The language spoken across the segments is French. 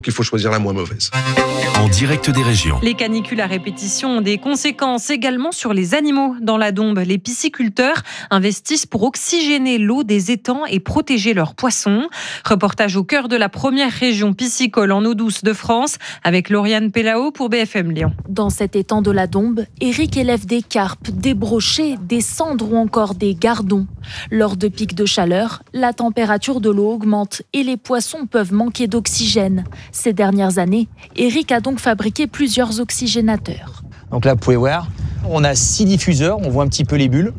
qu'il faut choisir la moins mauvaise. En direct des régions. Les canicules à répétition ont des conséquences également sur les animaux. Dans la Dombe, les pisciculteurs investissent pour oxygéner l'eau des étangs et protéger leurs poissons. Reportage au cœur de la première région piscicole en eau douce de France avec Lauriane Pellao pour BFM Lyon. Dans cet étang de la Dombe, Eric élève des carpes, des brochets, des cendres ou encore des gardons. Lors de pics de chaleur, la température de l'eau augmente et les poissons peuvent manquer d'oxygène. Ces dernières années, Eric a donc fabriqué plusieurs oxygénateurs. Donc là, vous pouvez voir, on a 6 diffuseurs, on voit un petit peu les bulles.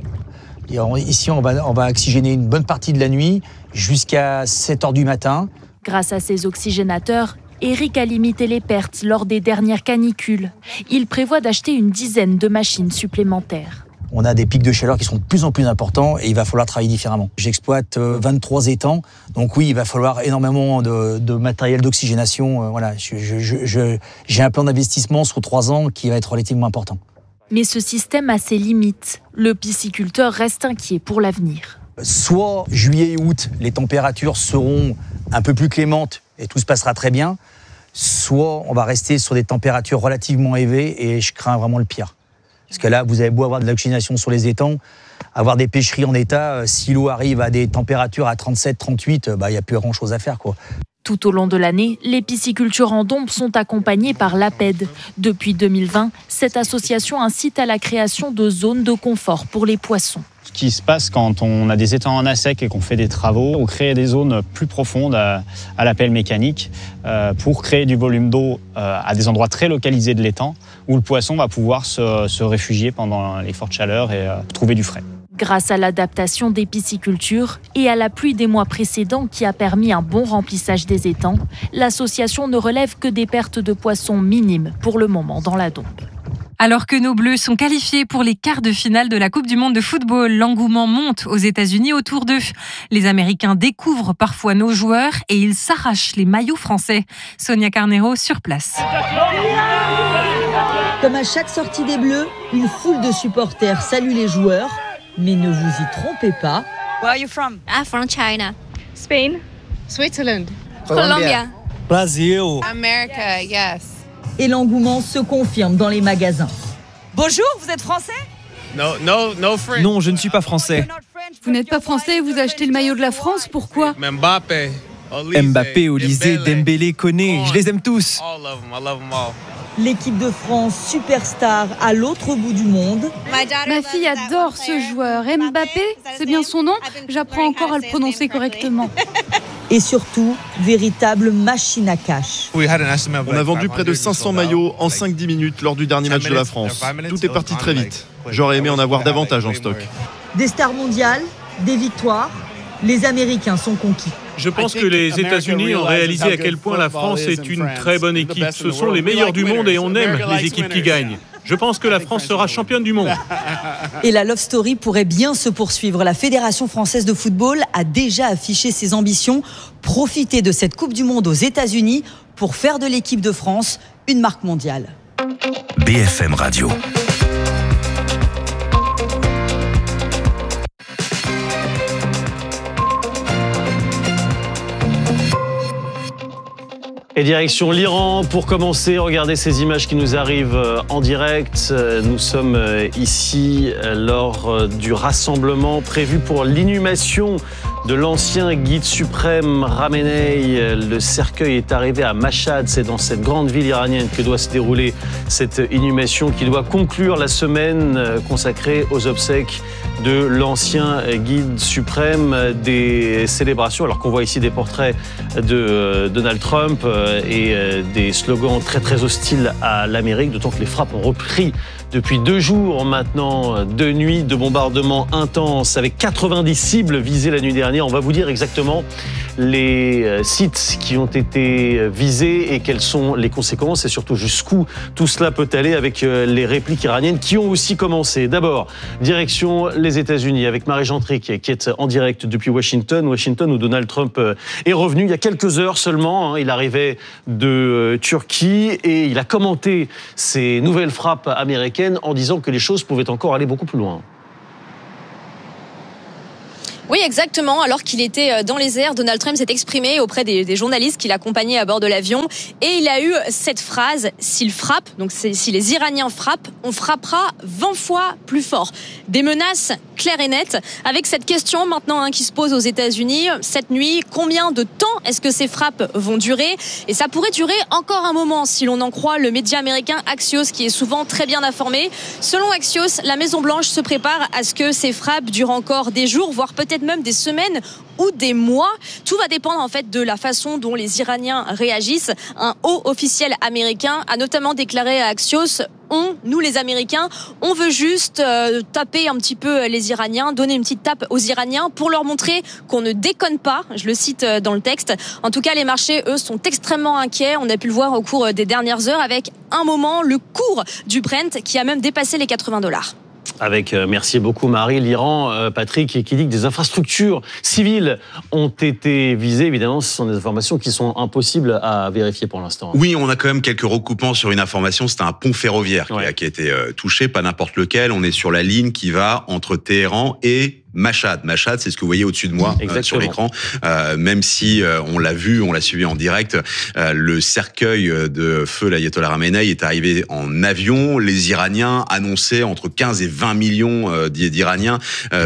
Et ici, on va oxygéner une bonne partie de la nuit jusqu'à 7h du matin. Grâce à ces oxygénateurs, Eric a limité les pertes lors des dernières canicules. Il prévoit d'acheter une dizaine de machines supplémentaires. On a des pics de chaleur qui sont de plus en plus importants et il va falloir travailler différemment. J'exploite 23 étangs, donc oui, il va falloir énormément de matériel d'oxygénation. Voilà, j'ai un plan d'investissement sur 3 ans qui va être relativement important. Mais ce système a ses limites. Le pisciculteur reste inquiet pour l'avenir. Soit juillet et août, les températures seront un peu plus clémentes et tout se passera très bien, soit on va rester sur des températures relativement élevées et je crains vraiment le pire. Parce que là, vous avez beau avoir de l'oxygénation sur les étangs, avoir des pêcheries en état, si l'eau arrive à des températures à 37, 38, il n'y a plus grand-chose à faire, quoi. Tout au long de l'année, les piscicultures en Dombe sont accompagnées par l'APED. Depuis 2020, cette association incite à la création de zones de confort pour les poissons. Ce qui se passe quand on a des étangs en à sec et qu'on fait des travaux, on crée des zones plus profondes à la pelle mécanique pour créer du volume d'eau à des endroits très localisés de l'étang où le poisson va pouvoir se réfugier pendant les fortes chaleurs et trouver du frais. Grâce à l'adaptation des piscicultures et à la pluie des mois précédents qui a permis un bon remplissage des étangs, l'association ne relève que des pertes de poissons minimes pour le moment dans la Dombe. Alors que nos Bleus sont qualifiés pour les quarts de finale de la Coupe du Monde de football, l'engouement monte aux États-Unis autour d'eux. Les Américains découvrent parfois nos joueurs et ils s'arrachent les maillots français. Sonia Carneiro sur place. Comme à chaque sortie des Bleus, une foule de supporters salue les joueurs. Mais ne vous y trompez pas. Where are you from? I'm from China. Spain. Switzerland. Colombia. Brazil. America, yes. Et l'engouement se confirme dans les magasins. Bonjour, vous êtes français? Non, je ne suis pas français. Vous n'êtes pas français et vous achetez le maillot de la France, pourquoi? Mbappé, Olysée, Dembélé, Koné, je les aime tous. L'équipe de France superstar à l'autre bout du monde. Ma fille adore ce joueur. Mbappé, c'est bien son nom? J'apprends encore à le prononcer correctement. Et surtout, véritable machine à cash. On a vendu près de 500 maillots en 5-10 minutes lors du dernier match de la France. Tout est parti très vite. J'aurais aimé en avoir davantage en stock. Des stars mondiales, des victoires, les Américains sont conquis. Je pense que les États-Unis ont réalisé à quel point la France est une très bonne équipe. Ce sont les meilleurs du monde et on aime les équipes qui gagnent. Je pense que la France sera championne du monde. Et la love story pourrait bien se poursuivre. La Fédération française de football a déjà affiché ses ambitions. Profiter de cette Coupe du Monde aux États-Unis pour faire de l'équipe de France une marque mondiale. BFM Radio. Et direction l'Iran pour commencer, regardez ces images qui nous arrivent en direct. Nous sommes ici lors du rassemblement prévu pour l'inhumation de l'ancien guide suprême Khamenei. Le cercueil est arrivé à Mashhad, c'est dans cette grande ville iranienne que doit se dérouler cette inhumation qui doit conclure la semaine consacrée aux obsèques de l'ancien guide suprême. Des célébrations, alors qu'on voit ici des portraits de Donald Trump et des slogans très très hostiles à l'Amérique, d'autant que les frappes ont repris depuis 2 jours maintenant, 2 nuits de bombardements intenses avec 90 cibles visées la nuit dernière. On va vous dire exactement les sites qui ont été visés et quelles sont les conséquences et surtout jusqu'où tout cela peut aller avec les répliques iraniennes qui ont aussi commencé. D'abord, direction les États-Unis avec Marie Gentric qui est en direct depuis Washington où Donald Trump est revenu il y a quelques heures seulement. Il arrivait de Turquie et il a commenté ces nouvelles frappes américaines en disant que les choses pouvaient encore aller beaucoup plus loin. Oui, exactement. Alors qu'il était dans les airs, Donald Trump s'est exprimé auprès des journalistes qui l'accompagnaient à bord de l'avion. Et il a eu cette phrase, s'il frappe, donc si les Iraniens frappent, on frappera 20 fois plus fort. Des menaces claires et nettes. Avec cette question maintenant qui se pose aux États-Unis, cette nuit, combien de temps est-ce que ces frappes vont durer ? Et ça pourrait durer encore un moment si l'on en croit le média américain Axios, qui est souvent très bien informé. Selon Axios, la Maison-Blanche se prépare à ce que ces frappes durent encore des jours, voire peut-être même des semaines ou des mois. Tout va dépendre en fait de la façon dont les Iraniens réagissent. Un haut officiel américain a notamment déclaré à Axios: nous les Américains, on veut juste taper un petit peu les Iraniens, donner une petite tape aux Iraniens pour leur montrer qu'on ne déconne pas. Je le cite dans le texte. En tout cas, les marchés, eux, sont extrêmement inquiets. On a pu le voir au cours des dernières heures avec un moment le cours du Brent qui a même dépassé les $80. Merci beaucoup Marie. L'Iran, Patrick, qui dit que des infrastructures civiles ont été visées. Évidemment, ce sont des informations qui sont impossibles à vérifier pour l'instant. Oui, on a quand même quelques recoupements sur une information. C'était un pont ferroviaire qui a été touché, pas n'importe lequel. On est sur la ligne qui va entre Téhéran et Mashhad. Mashhad, c'est ce que vous voyez au-dessus de moi sur l'écran. Même si on l'a vu, on l'a suivi en direct, le cercueil de feu l'Ayatollah Khamenei est arrivé en avion. Les Iraniens annonçaient entre 15 et 20 millions d'Iraniens,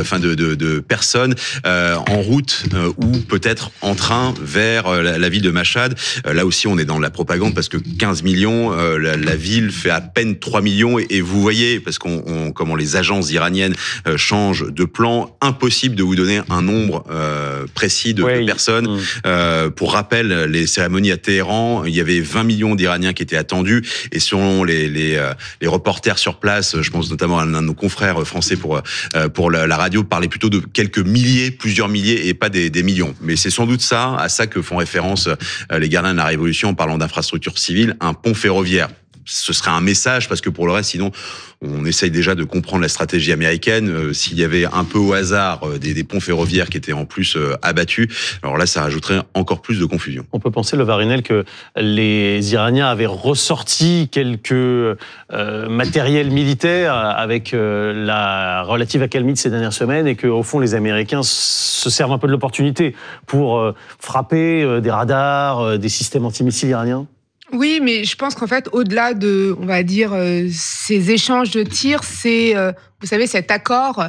de personnes en route ou peut-être en train vers la ville de Mashhad. Là aussi, on est dans la propagande parce que 15 millions, la ville fait à peine 3 millions et vous voyez, parce comment les agences iraniennes changent de plan, impossible de vous donner un nombre précis de personnes. Pour rappel, les cérémonies à Téhéran, il y avait 20 millions d'Iraniens qui étaient attendus et selon les reporters sur place, je pense notamment à l'un de nos confrères français pour la radio, parlaient plutôt de quelques milliers, plusieurs milliers et pas des millions. Mais c'est sans doute à ça que font référence les gardiens de la Révolution en parlant d'infrastructures civiles, un pont ferroviaire. Ce serait un message parce que pour le reste, sinon, on essaye déjà de comprendre la stratégie américaine. S'il y avait un peu au hasard des ponts ferroviaires qui étaient en plus abattus, alors là, ça rajouterait encore plus de confusion. On peut penser, Le Varinel, que les Iraniens avaient ressorti quelques matériels militaires avec la relative accalmie de ces dernières semaines et qu'au fond, les Américains se servent un peu de l'opportunité pour frapper des radars, des systèmes antimissiles iraniens. Oui, mais je pense qu'en fait, au-delà de, on va dire, ces échanges de tirs, c'est, vous savez, cet accord,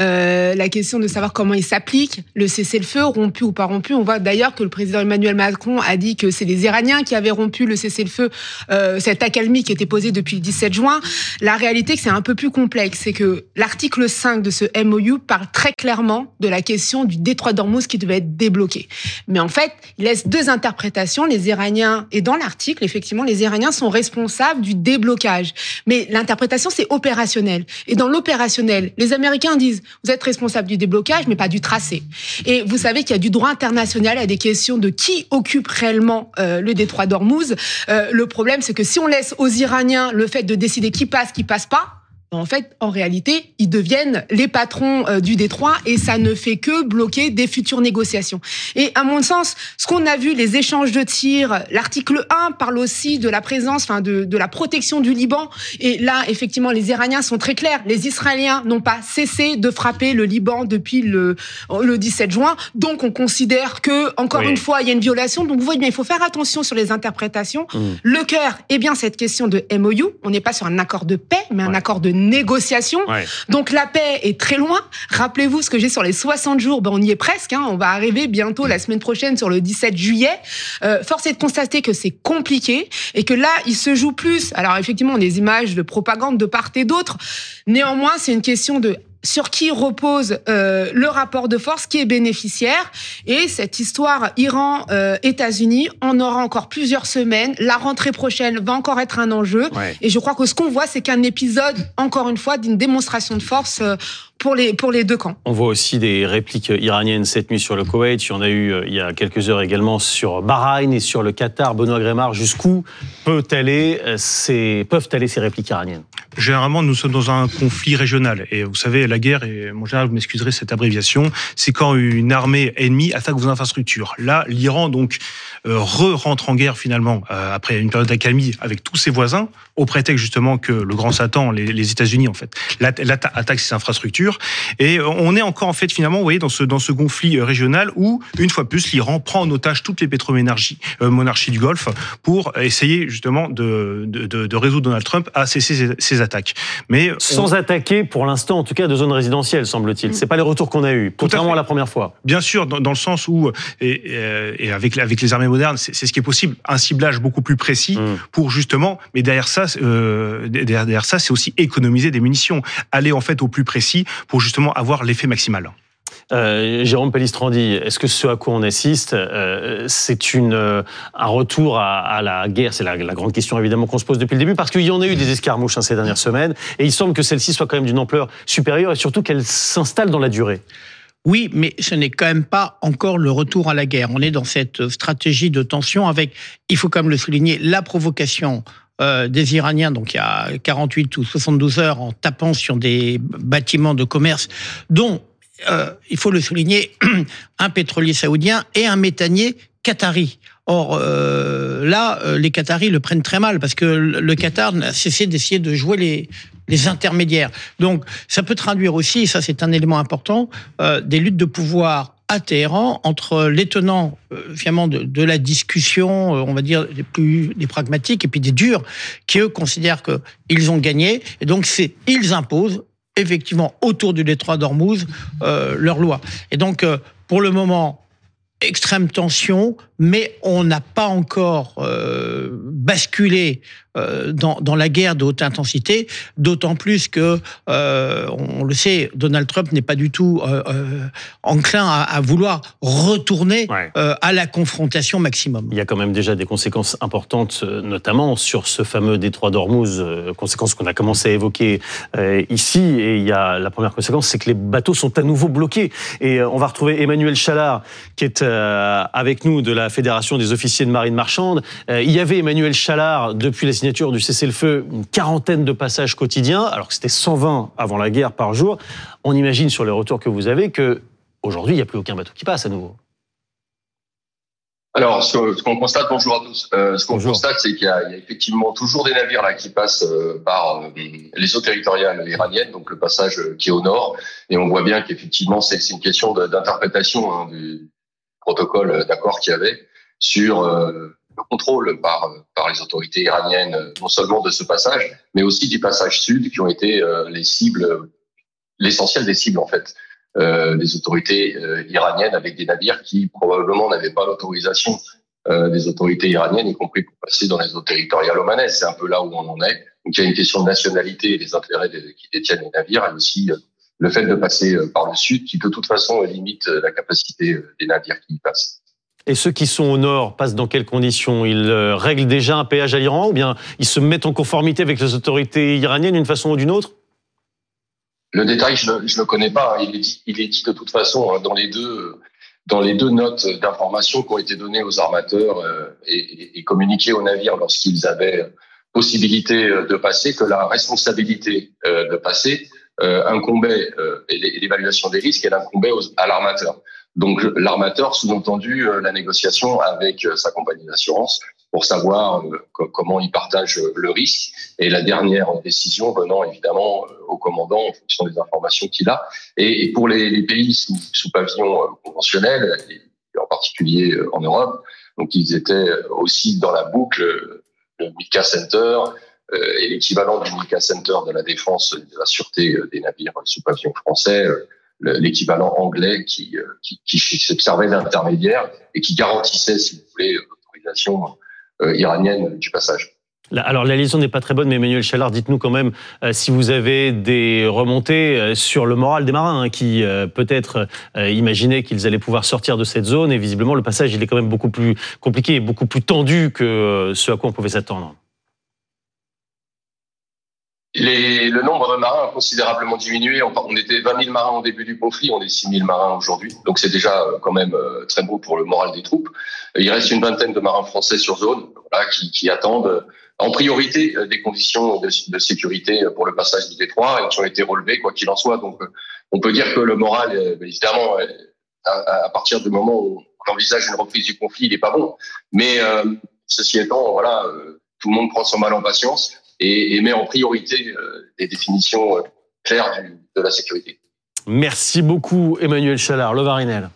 la question de savoir comment il s'applique, le cessez-le-feu, rompu ou pas rompu. On voit d'ailleurs que le président Emmanuel Macron a dit que c'est les Iraniens qui avaient rompu le cessez-le-feu, cette accalmie qui était posée depuis le 17 juin. La réalité, c'est un peu plus complexe. C'est que l'article 5 de ce MOU parle très clairement de la question du détroit d'Ormuz qui devait être débloqué. Mais en fait, il laisse deux interprétations. Les Iraniens, et dans l'article, effectivement, les Iraniens sont responsables du déblocage. Mais l'interprétation, c'est opérationnel. Et dans l'opérationnel, les Américains disent, vous êtes responsables du déblocage, mais pas du tracé. Et vous savez qu'il y a du droit international à des questions de qui occupe réellement le détroit d'Ormuz. Le problème, c'est que si on laisse aux Iraniens le fait de décider qui passe pas, en fait, en réalité, ils deviennent les patrons du détroit et ça ne fait que bloquer des futures négociations. Et à mon sens, ce qu'on a vu, les échanges de tirs, l'article 1 parle aussi de la présence, de la protection du Liban. Et là, effectivement, les Iraniens sont très clairs. Les Israéliens n'ont pas cessé de frapper le Liban depuis le 17 juin. Donc, on considère que, encore une fois, il y a une violation. Donc, vous voyez bien, il faut faire attention sur les interprétations. Le cœur est bien cette question de MOU. On n'est pas sur un accord de paix, mais un accord de négociation. Donc la paix est très loin. Rappelez-vous ce que j'ai sur les 60 jours, on y est presque. On va arriver bientôt la semaine prochaine sur le 17 juillet. Force est de constater que c'est compliqué et que là, il se joue plus. Alors effectivement, on a des images de propagande de part et d'autre. Néanmoins, c'est une question de sur qui repose le rapport de force, qui est bénéficiaire. Et cette histoire Iran-États-Unis, on aura encore plusieurs semaines. La rentrée prochaine va encore être un enjeu. Et je crois que ce qu'on voit, c'est qu'un épisode, encore une fois, d'une démonstration de force pour les deux camps. On voit aussi des répliques iraniennes cette nuit sur le Koweït. Il y en a eu il y a quelques heures également sur Bahreïn et sur le Qatar. Benoît Grémard, jusqu'où peuvent aller ces répliques iraniennes ? Généralement, nous sommes dans un conflit régional. Et vous savez, la guerre, et mon général, vous m'excuserez cette abréviation, c'est quand une armée ennemie attaque vos infrastructures. Là, l'Iran, donc, rentre en guerre finalement, après une période d'accalmie avec tous ses voisins, au prétexte justement que le grand Satan, les États-Unis, en fait, attaque ses infrastructures. sûr. Et on est encore en fait finalement, vous voyez, dans ce conflit régional où une fois plus l'Iran prend en otage toutes les monarchies du Golfe pour essayer justement de résoudre Donald Trump à cesser ses attaques. Mais sans attaquer pour l'instant, en tout cas, de zones résidentielles, semble-t-il. C'est pas les retours qu'on a eus, contrairement à la première fois. Bien sûr, dans le sens où et avec les armées modernes, c'est ce qui est possible, un ciblage beaucoup plus précis pour justement. Mais derrière ça, c'est aussi économiser des munitions, aller en fait au plus précis pour justement avoir l'effet maximal. Jérôme Pellistrandi, est-ce que ce à quoi on assiste, c'est un retour à la guerre? C'est la grande question évidemment qu'on se pose depuis le début, parce qu'il y en a eu des escarmouches ces dernières semaines, et il semble que celle-ci soit quand même d'une ampleur supérieure, et surtout qu'elle s'installe dans la durée. Oui, mais ce n'est quand même pas encore le retour à la guerre. On est dans cette stratégie de tension avec, il faut quand même le souligner, la provocation des Iraniens, donc il y a 48 ou 72 heures, en tapant sur des bâtiments de commerce, dont il faut le souligner, un pétrolier saoudien et un méthanier qatari. Or, les Qataris le prennent très mal parce que le Qatar n'a cessé d'essayer de jouer les intermédiaires. Donc, ça peut traduire aussi, et ça c'est un élément important, des luttes de pouvoir à Téhéran entre les tenants finalement de la discussion, on va dire des pragmatiques et puis des durs, qui eux considèrent qu'ils ont gagné, et donc ils imposent effectivement autour du détroit d'Ormuz leurs lois. Et donc pour le moment, extrême tension, mais on n'a pas encore basculé dans la guerre de haute intensité, d'autant plus que, on le sait, Donald Trump n'est pas du tout enclin à vouloir retourner à la confrontation maximum. Il y a quand même déjà des conséquences importantes, notamment sur ce fameux détroit d'Ormuz, conséquences qu'on a commencé à évoquer ici, et il y a la première conséquence, c'est que les bateaux sont à nouveau bloqués. Et on va retrouver Emmanuel Chalard, qui est avec nous de la Fédération des officiers de marine marchande. Il y avait Emmanuel Chalard, depuis la signature du cessez-le-feu, une quarantaine de passages quotidiens, alors que c'était 120 avant la guerre par jour. On imagine sur les retours que vous avez qu'aujourd'hui, il n'y a plus aucun bateau qui passe à nouveau. Alors, ce qu'on constate, bonjour à tous, constate, c'est qu'il y a effectivement toujours des navires là qui passent par les eaux territoriales iraniennes, donc le passage qui est au nord, et on voit bien qu'effectivement, c'est une question d'interprétation du protocole d'accord qu'il y avait sur le contrôle par les autorités iraniennes, non seulement de ce passage, mais aussi du passage sud, qui ont été les cibles, l'essentiel des cibles en fait, des autorités iraniennes, avec des navires qui probablement n'avaient pas l'autorisation des autorités iraniennes, y compris pour passer dans les eaux territoriales omanaises. C'est un peu là où on en est. Donc il y a une question de nationalité et des intérêts qui détiennent les navires, et aussi le fait de passer par le sud, qui de toute façon limite la capacité des navires qui y passent. Et ceux qui sont au nord passent dans quelles conditions? Ils règlent déjà un péage à l'Iran, ou bien ils se mettent en conformité avec les autorités iraniennes d'une façon ou d'une autre? Le détail, je le connais pas. Il est dit de toute façon dans les deux notes d'information qui ont été données aux armateurs et communiquées aux navires lorsqu'ils avaient possibilité de passer, que la responsabilité de passer incombait, et l'évaluation des risques, elle incombait à l'armateur. Donc l'armateur, sous-entendu la négociation avec sa compagnie d'assurance pour savoir comment il partage le risque, et la dernière décision venant évidemment au commandant en fonction des informations qu'il a. Et pour les pays sous pavillon conventionnel, et en particulier en Europe, donc ils étaient aussi dans la boucle, le MICA Center et l'équivalent du MICA Center de la défense et de la sûreté des navires sous pavillon français, l'équivalent anglais qui servait d'intermédiaire et qui garantissait, si vous voulez, l'autorisation iranienne du passage. Alors la liaison n'est pas très bonne, mais Emmanuel Chalard, dites-nous quand même si vous avez des remontées sur le moral des marins qui peut-être imaginaient qu'ils allaient pouvoir sortir de cette zone, et visiblement le passage il est quand même beaucoup plus compliqué et beaucoup plus tendu que ce à quoi on pouvait s'attendre. Le nombre de marins a considérablement diminué. On était 20 000 marins au début du conflit, on est 6 000 marins aujourd'hui. Donc c'est déjà quand même très beau pour le moral des troupes. Il reste une vingtaine de marins français sur zone, voilà, qui attendent en priorité des conditions de sécurité pour le passage du détroit, et qui ont été relevées quoi qu'il en soit. Donc on peut dire que le moral, évidemment, à partir du moment où on envisage une reprise du conflit, il n'est pas bon. Mais ceci étant, voilà, tout le monde prend son mal en patience et met en priorité des définitions claires de la sécurité. Merci beaucoup Emmanuel Chalard. Le Varinel.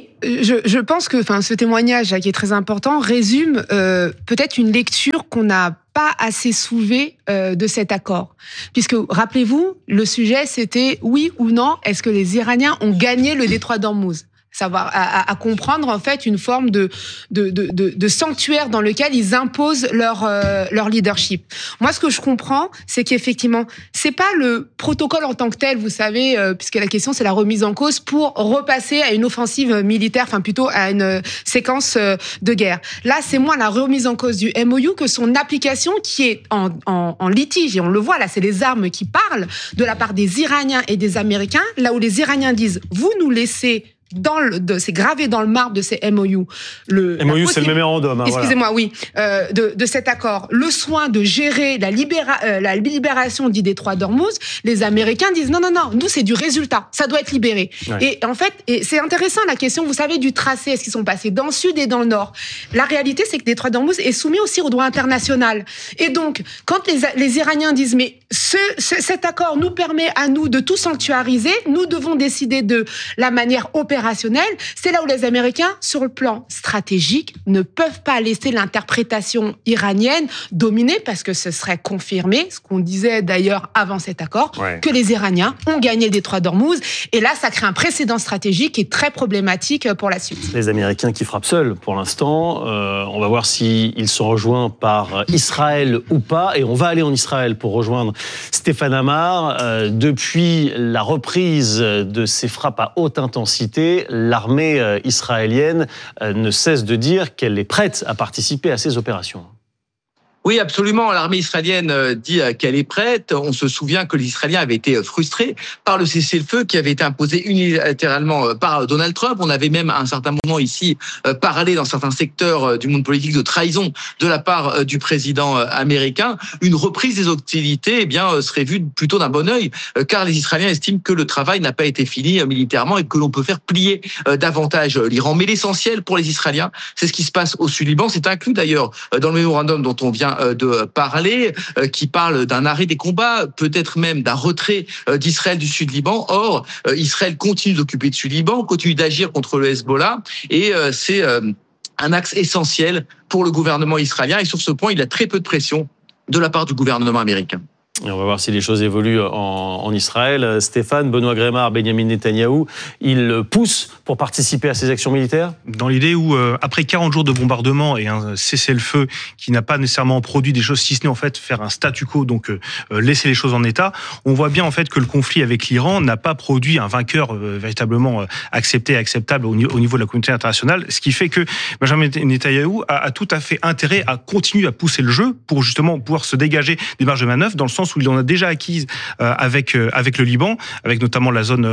Je pense que ce témoignage qui est très important résume peut-être une lecture qu'on n'a pas assez soulevée de cet accord. Puisque, rappelez-vous, le sujet c'était oui ou non, est-ce que les Iraniens ont gagné le détroit d'Ormuz ? Savoir à comprendre en fait une forme de sanctuaire dans lequel ils imposent leur leadership. Moi, ce que je comprends, c'est qu'effectivement, c'est pas le protocole en tant que tel, vous savez, puisque la question c'est la remise en cause pour repasser à une offensive militaire, plutôt à une séquence de guerre. Là, c'est moins la remise en cause du MOU que son application qui est en litige, et on le voit là, c'est les armes qui parlent de la part des Iraniens et des Américains, là où les Iraniens disent vous nous laissez c'est gravé dans le marbre de ces MOU. MOU, c'est le mémorandum. Excusez-moi, oui, de cet accord. Le soin de gérer la libération du détroit d'Ormuz, les Américains disent non, nous c'est du résultat, ça doit être libéré. Ouais. Et en fait, c'est intéressant la question, vous savez, du tracé, est-ce qu'ils sont passés dans le sud et dans le nord ? La réalité, c'est que le détroit d'Ormuz est soumis aussi au droit international. Et donc, quand les Iraniens disent mais cet accord nous permet à nous de tout sanctuariser, nous devons décider de la manière opérationnelle, c'est là où les Américains, sur le plan stratégique, ne peuvent pas laisser l'interprétation iranienne dominer, parce que ce serait confirmé, ce qu'on disait d'ailleurs avant cet accord, que les Iraniens ont gagné le détroit d'Ormuz. Et là, ça crée un précédent stratégique et très problématique pour la suite. Les Américains qui frappent seuls pour l'instant. On va voir s'ils sont rejoints par Israël ou pas. Et on va aller en Israël pour rejoindre Stéphane Amar. Depuis la reprise de ces frappes à haute intensité, l'armée israélienne ne cesse de dire qu'elle est prête à participer à ces opérations. Oui, absolument. L'armée israélienne dit qu'elle est prête. On se souvient que les Israéliens avaient été frustrés par le cessez-le-feu qui avait été imposé unilatéralement par Donald Trump. On avait même à un certain moment ici parlé dans certains secteurs du monde politique de trahison de la part du président américain. Une reprise des hostilités, serait vue plutôt d'un bon œil, car les Israéliens estiment que le travail n'a pas été fini militairement et que l'on peut faire plier davantage l'Iran. Mais l'essentiel pour les Israéliens, c'est ce qui se passe au Sud-Liban. C'est inclus d'ailleurs dans le mémorandum dont on vient de parler, qui parle d'un arrêt des combats, peut-être même d'un retrait d'Israël du Sud-Liban. Or, Israël continue d'occuper le Sud-Liban, continue d'agir contre le Hezbollah, et c'est un axe essentiel pour le gouvernement israélien. Et sur ce point, il a très peu de pression de la part du gouvernement américain. Et on va voir si les choses évoluent en Israël. Stéphane, Benoît Grémard, Benyamin Netanyahou, ils poussent pour participer à ces actions militaires ? Dans l'idée où, après 40 jours de bombardement et un cessez-le-feu qui n'a pas nécessairement produit des choses, si ce n'est en fait faire un statu quo, donc laisser les choses en état, on voit bien en fait que le conflit avec l'Iran n'a pas produit un vainqueur véritablement accepté et acceptable au niveau de la communauté internationale, ce qui fait que Benjamin Netanyahou a tout à fait intérêt à continuer à pousser le jeu pour justement pouvoir se dégager des marges de manœuvre, dans le sens où il en a déjà acquise avec le Liban, avec notamment la zone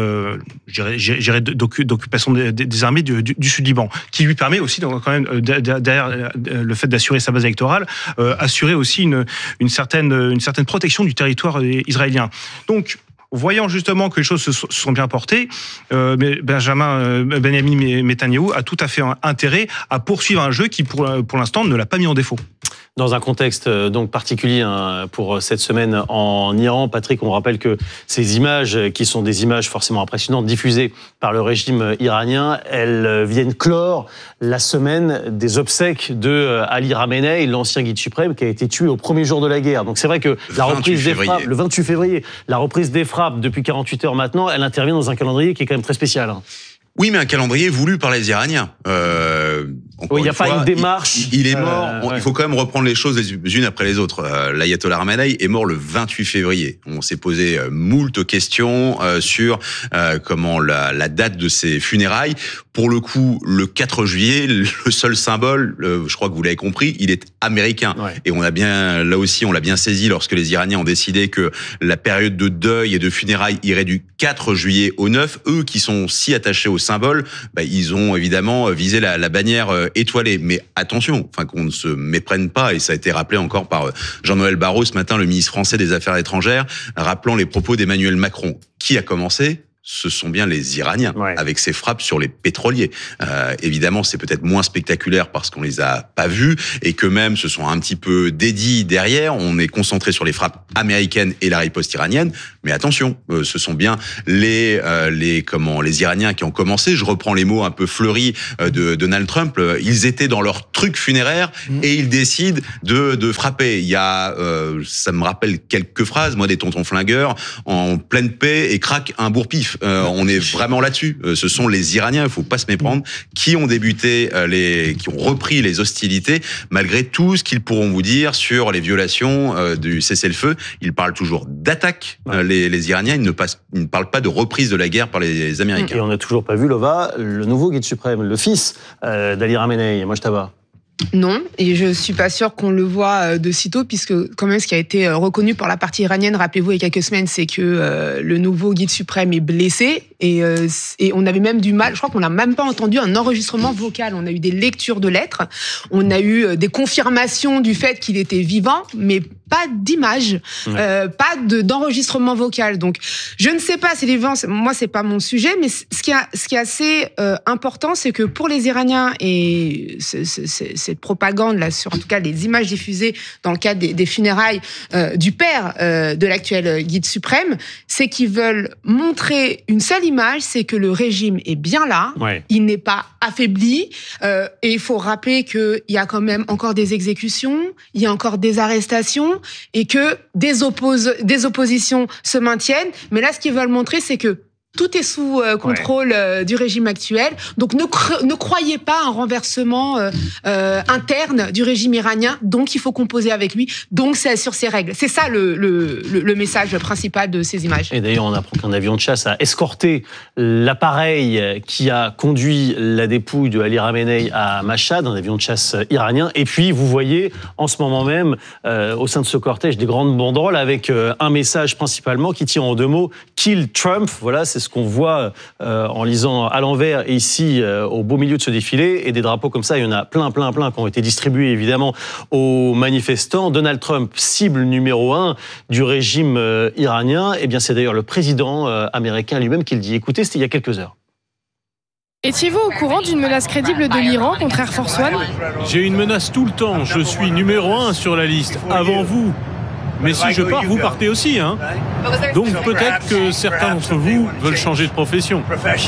d'occupation des armées du Sud-Liban, qui lui permet aussi, quand même, derrière le fait d'assurer sa base électorale, assurer aussi une certaine protection du territoire israélien. Donc, voyant justement que les choses se sont bien portées, Benjamin Netanyahou a tout à fait intérêt à poursuivre un jeu qui, pour l'instant, ne l'a pas mis en défaut. Dans un contexte donc particulier pour cette semaine en Iran, Patrick, on rappelle que ces images, qui sont des images forcément impressionnantes, diffusées par le régime iranien, elles viennent clore la semaine des obsèques de Ali Khamenei, l'ancien guide suprême, qui a été tué au premier jour de la guerre. Donc c'est vrai que la reprise des frappes, le 28 février, la reprise des frappes depuis 48 heures maintenant, elle intervient dans un calendrier qui est quand même très spécial. Oui, mais un calendrier voulu par les Iraniens. Il n'y a pas une démarche. Il est mort. Il faut quand même reprendre les choses les unes après les autres. L'ayatollah Khamenei est mort le 28 février. On s'est posé moult questions sur comment la date de ses funérailles. Pour le coup, le 4 juillet, le seul symbole, je crois que vous l'avez compris, il est américain. Ouais. Et on l'a bien saisi lorsque les Iraniens ont décidé que la période de deuil et de funérailles irait du 4 juillet au 9. Eux qui sont si attachés au symbole, ils ont évidemment visé la bannière étoilée. Mais attention, qu'on ne se méprenne pas, et ça a été rappelé encore par Jean-Noël Barrot ce matin, le ministre français des Affaires étrangères, rappelant les propos d'Emmanuel Macron. Qui a commencé ? ce sont bien les Iraniens, avec ces frappes sur les pétroliers. Évidemment, c'est peut-être moins spectaculaire parce qu'on les a pas vus et que même ce sont un petit peu dédits derrière. On est concentré sur les frappes américaines et la riposte iranienne. Mais attention, ce sont bien les Iraniens qui ont commencé. Je reprends les mots un peu fleuris de Donald Trump. Ils étaient dans leur truc funéraire et ils décident de frapper. Il y a, ça me rappelle quelques phrases, moi, des tontons flingueurs, en pleine paix et craque un bourre-pif. On est vraiment là-dessus. Ce sont les Iraniens, il faut pas se méprendre, qui ont débuté qui ont repris les hostilités, malgré tout ce qu'ils pourront vous dire sur les violations du cessez-le-feu. Ils parlent toujours d'attaque, les Iraniens. Ils ne parlent pas de reprise de la guerre par les Américains. Et on n'a toujours pas vu, Lova, le nouveau guide suprême, le fils d'Ali Khamenei, Mojtaba. Non, et je suis pas sûre qu'on le voit de sitôt, puisque quand même ce qui a été reconnu par la partie iranienne, rappelez-vous, il y a quelques semaines, c'est que le nouveau guide suprême est blessé, et on avait même du mal, je crois qu'on n'a même pas entendu un enregistrement vocal, on a eu des lectures de lettres, on a eu des confirmations du fait qu'il était vivant, mais pas d'image, pas d'enregistrement vocal. Donc, je ne sais pas, moi c'est pas mon sujet, mais ce qui est assez important, c'est que pour les Iraniens, et cette propagande là, sur en tout cas les images diffusées dans le cadre des funérailles du père de l'actuel guide suprême, c'est qu'ils veulent montrer une seule image, c'est que le régime est bien là, il n'est pas affaibli, et il faut rappeler qu'il y a quand même encore des exécutions, il y a encore des arrestations, et que des oppositions se maintiennent. Mais là, ce qu'ils veulent montrer, c'est que tout est sous contrôle du régime actuel. Donc, ne croyez pas un renversement interne du régime iranien. Donc, il faut composer avec lui. Donc, c'est sur ses règles. C'est ça le message principal de ces images. Et d'ailleurs, on apprend qu'un avion de chasse a escorté l'appareil qui a conduit la dépouille de Ali Khamenei à Mashhad, un avion de chasse iranien. Et puis, vous voyez en ce moment même, au sein de ce cortège, des grandes banderoles avec un message principalement qui tient en 2 mots « Kill Trump ». Voilà, c'est ce qu'on voit en lisant à l'envers ici au beau milieu de ce défilé, et des drapeaux comme ça, il y en a plein qui ont été distribués évidemment aux manifestants. Donald Trump, cible numéro 1 du régime iranien, et bien c'est d'ailleurs le président américain lui-même qui le dit. Écoutez, c'était il y a quelques heures. Étiez-vous au courant d'une menace crédible de l'Iran contre Air Force One ? J'ai une menace tout le temps, je suis numéro 1 sur la liste, avant vous. Mais si je pars, vous partez aussi, hein. Donc peut-être que certains d'entre vous veulent changer de profession.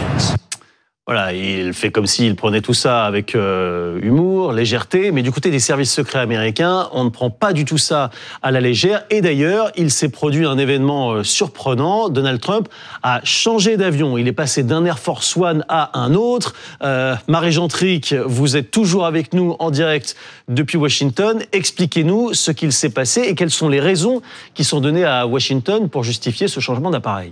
Voilà, il fait comme s'il prenait tout ça avec humour, légèreté, mais du côté des services secrets américains, on ne prend pas du tout ça à la légère. Et d'ailleurs, il s'est produit un événement surprenant. Donald Trump a changé d'avion. Il est passé d'un Air Force One à un autre. Marie-Jean Tric, vous êtes toujours avec nous en direct depuis Washington. Expliquez-nous ce qu'il s'est passé et quelles sont les raisons qui sont données à Washington pour justifier ce changement d'appareil.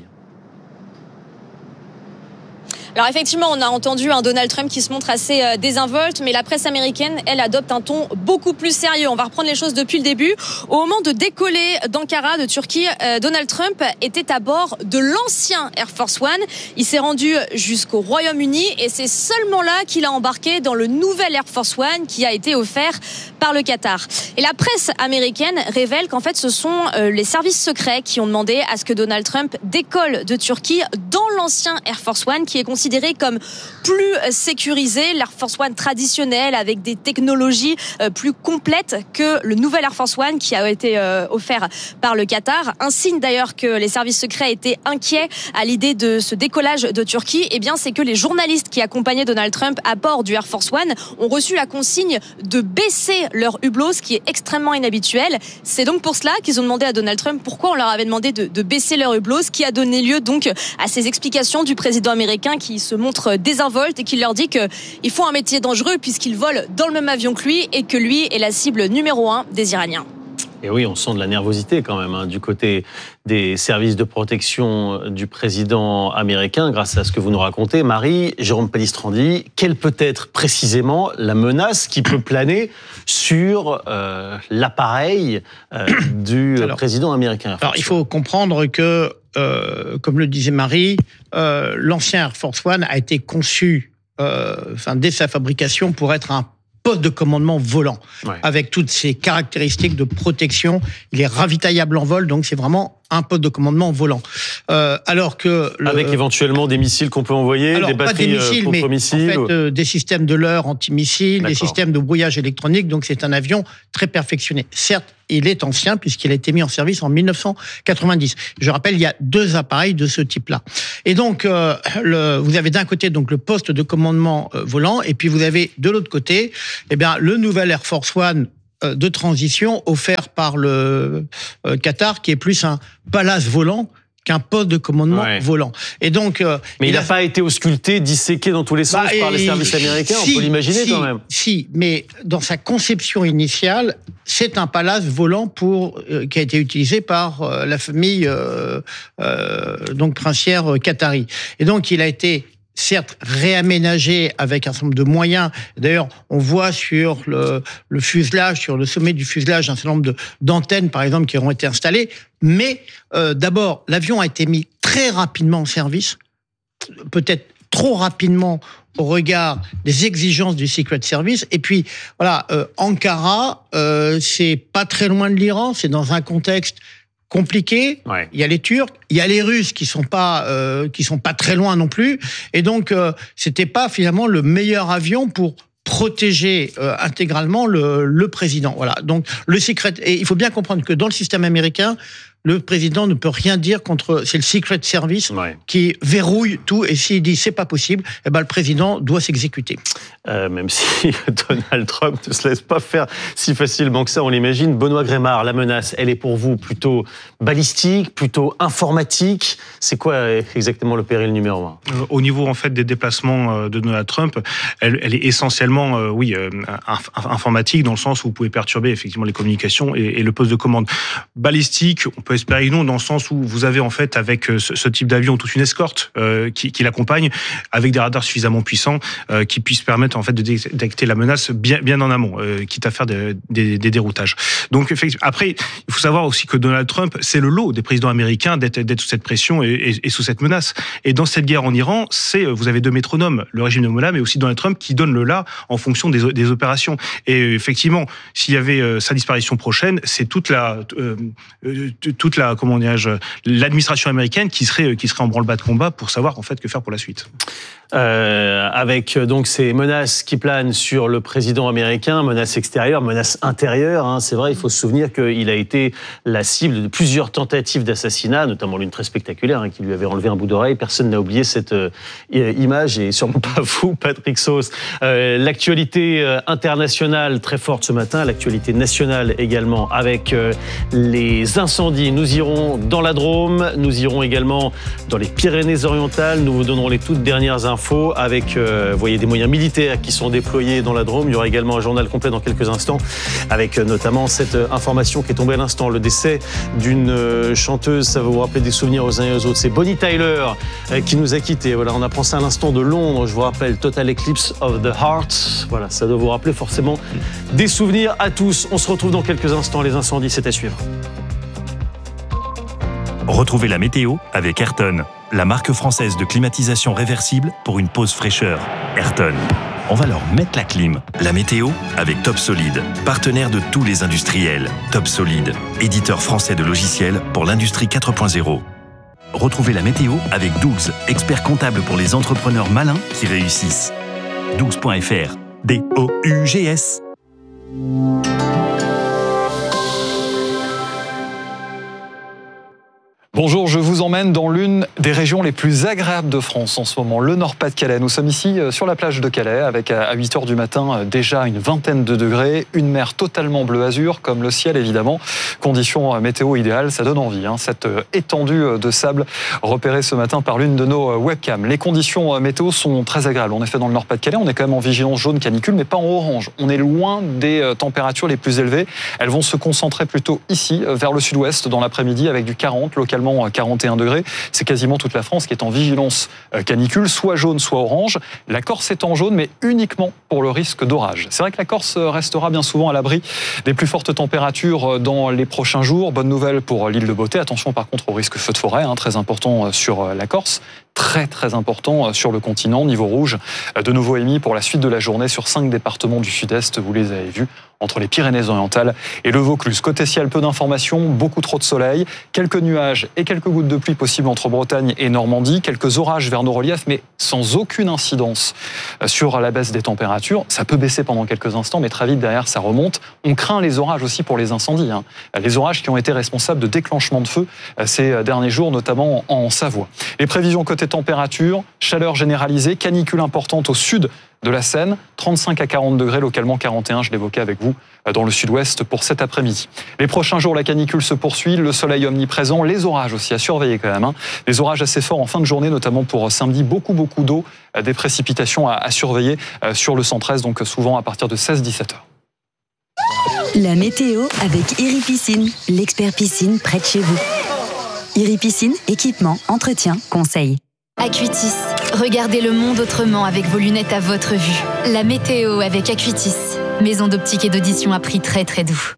Alors effectivement, on a entendu un Donald Trump qui se montre assez désinvolte, mais la presse américaine, elle, adopte un ton beaucoup plus sérieux. On va reprendre les choses depuis le début. Au moment de décoller d'Ankara, de Turquie, Donald Trump était à bord de l'ancien Air Force One. Il s'est rendu jusqu'au Royaume-Uni et c'est seulement là qu'il a embarqué dans le nouvel Air Force One qui a été offert par le Qatar. Et la presse américaine révèle qu'en fait, ce sont les services secrets qui ont demandé à ce que Donald Trump décolle de Turquie dans l'ancien Air Force One qui est considéré comme plus sécurisé, l'Air Force One traditionnel avec des technologies plus complètes que le nouvel Air Force One qui a été offert par le Qatar. Un signe d'ailleurs que les services secrets étaient inquiets à l'idée de ce décollage de Turquie, eh bien c'est que les journalistes qui accompagnaient Donald Trump à bord du Air Force One ont reçu la consigne de baisser leur hublot, ce qui est extrêmement inhabituel. C'est donc pour cela qu'ils ont demandé à Donald Trump pourquoi on leur avait demandé de baisser leur hublot, ce qui a donné lieu donc à ces explications du président américain qui se montre désinvolte et qui leur dit qu'ils font un métier dangereux puisqu'ils volent dans le même avion que lui et que lui est la cible numéro 1 des Iraniens. Et oui, on sent de la nervosité quand même du côté des services de protection du président américain grâce à ce que vous nous racontez. Marie, Jérôme Pellistrandi, quelle peut être précisément la menace qui peut planer sur l'appareil du président américain? Alors, il faut comprendre que, comme le disait Marie, l'ancien Air Force One a été conçu dès sa fabrication pour être un poste de commandement volant, avec toutes ses caractéristiques de protection. Il est ravitaillable en vol, donc c'est vraiment un poste de commandement volant. Alors que avec éventuellement des missiles qu'on peut envoyer, des batteries contre-missiles, mais en fait, des systèmes de leurre anti-missiles, des systèmes de brouillage électronique. Donc c'est un avion très perfectionné. Certes, il est ancien puisqu'il a été mis en service en 1990. Je rappelle, il y a 2 appareils de ce type-là. Et donc vous avez d'un côté donc le poste de commandement volant, et puis vous avez de l'autre côté, le nouvel Air Force One de transition offert par le Qatar, qui est plus un palace volant qu'un poste de commandement volant. Et donc, mais il n'a pas été ausculté, disséqué dans tous les sens par les services américains, on peut l'imaginer quand même. Si, mais dans sa conception initiale, c'est un palace volant qui a été utilisé par la famille donc princière qatari. Et donc, il a été certes réaménagé avec un certain nombre de moyens. D'ailleurs, on voit sur le fuselage, sur le sommet du fuselage, un certain nombre d'antennes, par exemple, qui auront été installées. Mais d'abord, l'avion a été mis très rapidement en service, peut-être trop rapidement au regard des exigences du Secret Service. Et puis, voilà, Ankara, c'est pas très loin de l'Iran, c'est dans un contexte compliqué. Il y a les Turcs, il y a les Russes qui sont pas très loin non plus. Et donc, c'était pas finalement le meilleur avion pour protéger intégralement le président. Voilà. Donc, le Secret, et il faut bien comprendre que dans le système américain, le président ne peut rien dire contre. C'est le Secret Service qui verrouille tout, et s'il dit c'est pas possible, le président doit s'exécuter. Même si Donald Trump ne se laisse pas faire si facilement que ça, on l'imagine. Benoît Grémard, la menace, elle est pour vous plutôt balistique, plutôt informatique. C'est quoi exactement le péril numéro 1 ? Au niveau en fait des déplacements de Donald Trump, elle est essentiellement informatique, dans le sens où vous pouvez perturber effectivement les communications et le poste de commande. Balistique, on peut espérer que non, dans le sens où vous avez en fait avec ce type d'avion toute une escorte qui l'accompagne, avec des radars suffisamment puissants qui puissent permettre en fait de détecter la menace bien en amont, quitte à faire des déroutages. Donc effectivement, après, il faut savoir aussi que Donald Trump, c'est le lot des présidents américains d'être sous cette pression et sous cette menace. Et dans cette guerre en Iran, vous avez 2 métronomes, le régime de Mollah, mais aussi Donald Trump, qui donne le là en fonction des opérations. Et effectivement, s'il y avait sa disparition prochaine, c'est toute l'administration américaine qui serait en branle-bas de combat pour savoir en fait que faire pour la suite. Avec donc ces menaces qui planent sur le président américain, menaces extérieures, menaces intérieures. C'est vrai, il faut se souvenir qu'il a été la cible de plusieurs tentatives d'assassinat, notamment l'une très spectaculaire qui lui avait enlevé un bout d'oreille. Personne n'a oublié cette image, et sûrement pas vous, Patrick Sauce. L'actualité internationale très forte ce matin, l'actualité nationale également, avec les incendies. Nous irons dans la Drôme, nous irons également dans les Pyrénées-Orientales. Nous vous donnerons les toutes dernières infos avec, vous voyez, des moyens militaires qui sont déployés dans la Drôme. Il y aura également un journal complet dans quelques instants, avec notamment cette information qui est tombée à l'instant, le décès d'une chanteuse. Ça va vous rappeler des souvenirs aux uns et aux autres. C'est Bonnie Tyler qui nous a quittés. Voilà, on apprend ça à l'instant de Londres. Je vous rappelle, Total Eclipse of the Heart. Voilà, ça doit vous rappeler forcément des souvenirs à tous. On se retrouve dans quelques instants. Les incendies, c'est à suivre. Retrouvez la météo avec Ayrton, la marque française de climatisation réversible pour une pause fraîcheur. Ayrton, on va leur mettre la clim. La météo avec Top Solid, partenaire de tous les industriels. Top Solid, éditeur français de logiciels pour l'industrie 4.0. Retrouvez la météo avec Dougs, expert comptable pour les entrepreneurs malins qui réussissent. Dougs.fr, D-O-U-G-S. Bonjour, je vous emmène dans l'une des régions les plus agréables de France en ce moment, le Nord-Pas-de-Calais. Nous sommes ici sur la plage de Calais avec à 8h du matin déjà une vingtaine de degrés, une mer totalement bleu azur comme le ciel évidemment. Conditions météo idéales, ça donne envie, cette étendue de sable repérée ce matin par l'une de nos webcams. Les conditions météo sont très agréables. En effet, dans le Nord-Pas-de-Calais, on est quand même en vigilance jaune canicule, mais pas en orange. On est loin des températures les plus élevées. Elles vont se concentrer plutôt ici, vers le sud-ouest, dans l'après-midi, avec du 40, localement 41 degrés. C'est quasiment toute la France qui est en vigilance canicule, soit jaune, soit orange. La Corse est en jaune, mais uniquement pour le risque d'orage. C'est vrai que la Corse restera bien souvent à l'abri des plus fortes températures dans les prochains jours. Bonne nouvelle pour l'île de Beauté. Attention par contre au risque feu de forêt, très important sur la Corse. très très important sur le continent, niveau rouge, de nouveau émis pour la suite de la journée sur 5 départements du sud-est, vous les avez vus, entre les Pyrénées-Orientales et le Vaucluse. Côté ciel, peu d'informations, beaucoup trop de soleil, quelques nuages et quelques gouttes de pluie possibles entre Bretagne et Normandie, quelques orages vers nos reliefs, mais sans aucune incidence sur la baisse des températures. Ça peut baisser pendant quelques instants, mais très vite derrière ça remonte. On craint les orages aussi pour les incendies, les orages qui ont été responsables de déclenchement de feu ces derniers jours, notamment en Savoie. Les prévisions côté température, chaleur généralisée, canicule importante au sud de la Seine, 35 à 40 degrés, localement 41, je l'évoquais avec vous, dans le sud-ouest pour cet après-midi. Les prochains jours, la canicule se poursuit, le soleil omniprésent, les orages aussi à surveiller quand même. Les orages assez forts en fin de journée, notamment pour samedi, beaucoup d'eau, des précipitations à surveiller sur le centre-est, donc souvent à partir de 16-17 heures. La météo avec Iripiscine, l'expert piscine près de chez vous. Iripiscine, équipement, entretien, conseil. Acuitis, regardez le monde autrement avec vos lunettes à votre vue. La météo avec Acuitis, maison d'optique et d'audition à prix très très doux.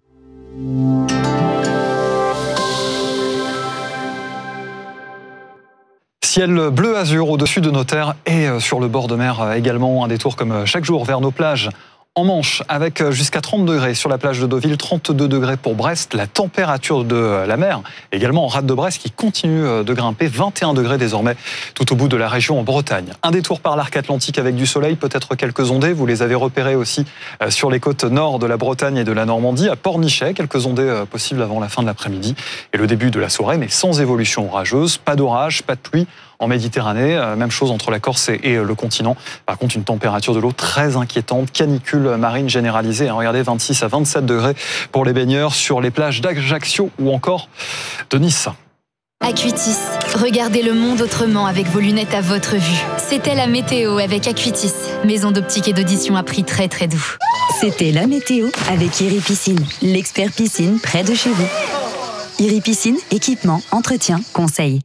Ciel bleu azur au-dessus de nos terres et sur le bord de mer également. Un détour comme chaque jour vers nos plages. En Manche, avec jusqu'à 30 degrés sur la plage de Deauville, 32 degrés pour Brest. La température de la mer, également en rade de Brest, qui continue de grimper. 21 degrés désormais tout au bout de la région en Bretagne. Un détour par l'arc atlantique avec du soleil, peut-être quelques ondées. Vous les avez repérées aussi sur les côtes nord de la Bretagne et de la Normandie. À Pornichet, quelques ondées possibles avant la fin de l'après-midi et le début de la soirée, mais sans évolution orageuse. Pas d'orage, pas de pluie. En Méditerranée, même chose entre la Corse et le continent. Par contre, une température de l'eau très inquiétante, canicule marine généralisée. Regardez, 26 à 27 degrés pour les baigneurs sur les plages d'Ajaccio ou encore de Nice. Acuitis, regardez le monde autrement avec vos lunettes à votre vue. C'était la météo avec Acuitis, maison d'optique et d'audition à prix très très doux. C'était la météo avec Iripiscine, l'expert piscine près de chez vous. Iripiscine, équipement, entretien, conseil.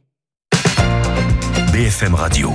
BFM Radio.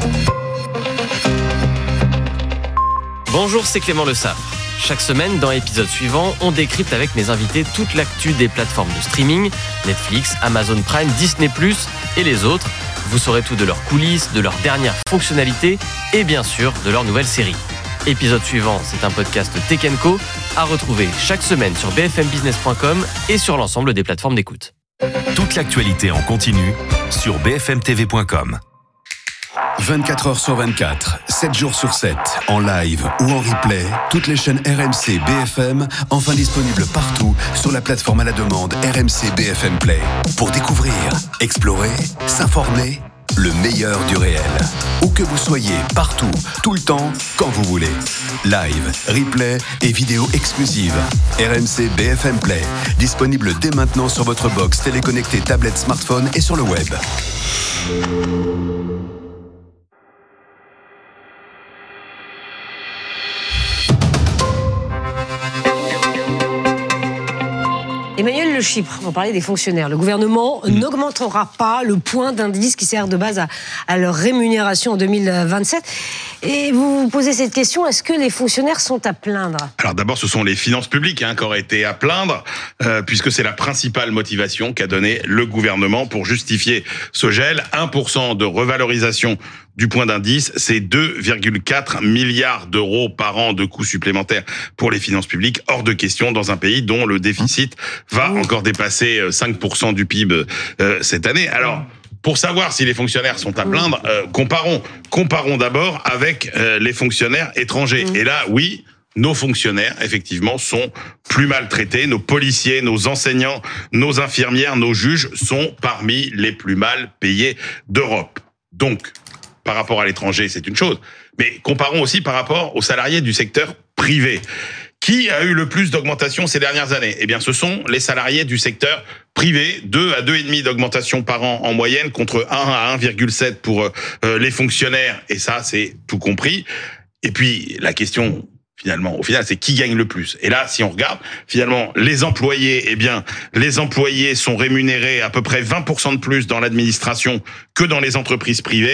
Bonjour, c'est Clément Le Saffre. Chaque semaine, dans l'épisode suivant, on décrypte avec mes invités toute l'actu des plateformes de streaming, Netflix, Amazon Prime, Disney+, et les autres. Vous saurez tout de leurs coulisses, de leurs dernières fonctionnalités et bien sûr de leurs nouvelles séries. Épisode suivant, c'est un podcast Tech & Co à retrouver chaque semaine sur bfmbusiness.com et sur l'ensemble des plateformes d'écoute. Toute l'actualité en continu sur bfmtv.com. 24 heures sur 24, 7 jours sur 7, en live ou en replay, toutes les chaînes RMC BFM, enfin disponibles partout sur la plateforme à la demande RMC BFM Play. Pour découvrir, explorer, s'informer, le meilleur du réel. Où que vous soyez, partout, tout le temps, quand vous voulez. Live, replay et vidéos exclusives. RMC BFM Play, disponible dès maintenant sur votre box téléconnectée, tablette, smartphone et sur le web. Emmanuel Le Chypre, on parlait des fonctionnaires. Le gouvernement n'augmentera pas le point d'indice qui sert de base à leur rémunération en 2027. Et vous vous posez cette question, est-ce que les fonctionnaires sont à plaindre ? Alors d'abord, ce sont les finances publiques qui auraient été à plaindre, puisque c'est la principale motivation qu'a donnée le gouvernement pour justifier ce gel. 1% de revalorisation du point d'indice, c'est 2,4 milliards d'euros par an de coûts supplémentaires pour les finances publiques. Hors de question dans un pays dont le déficit va encore dépasser 5% du PIB cette année. Alors, pour savoir si les fonctionnaires sont à plaindre, comparons d'abord avec les fonctionnaires étrangers. Et là, oui, nos fonctionnaires, effectivement, sont plus mal traités. Nos policiers, nos enseignants, nos infirmières, nos juges sont parmi les plus mal payés d'Europe. Donc, par rapport à l'étranger, c'est une chose. Mais comparons aussi par rapport aux salariés du secteur privé. Qui a eu le plus d'augmentation ces dernières années ? Eh bien, ce sont les salariés du secteur privé, 2 à 2,5 d'augmentation par an en moyenne, contre 1 à 1,7 pour les fonctionnaires. Et ça, c'est tout compris. Et puis, la question, au final, c'est qui gagne le plus. Et là, si on regarde, finalement, les employés, les employés sont rémunérés à peu près 20% de plus dans l'administration que dans les entreprises privées.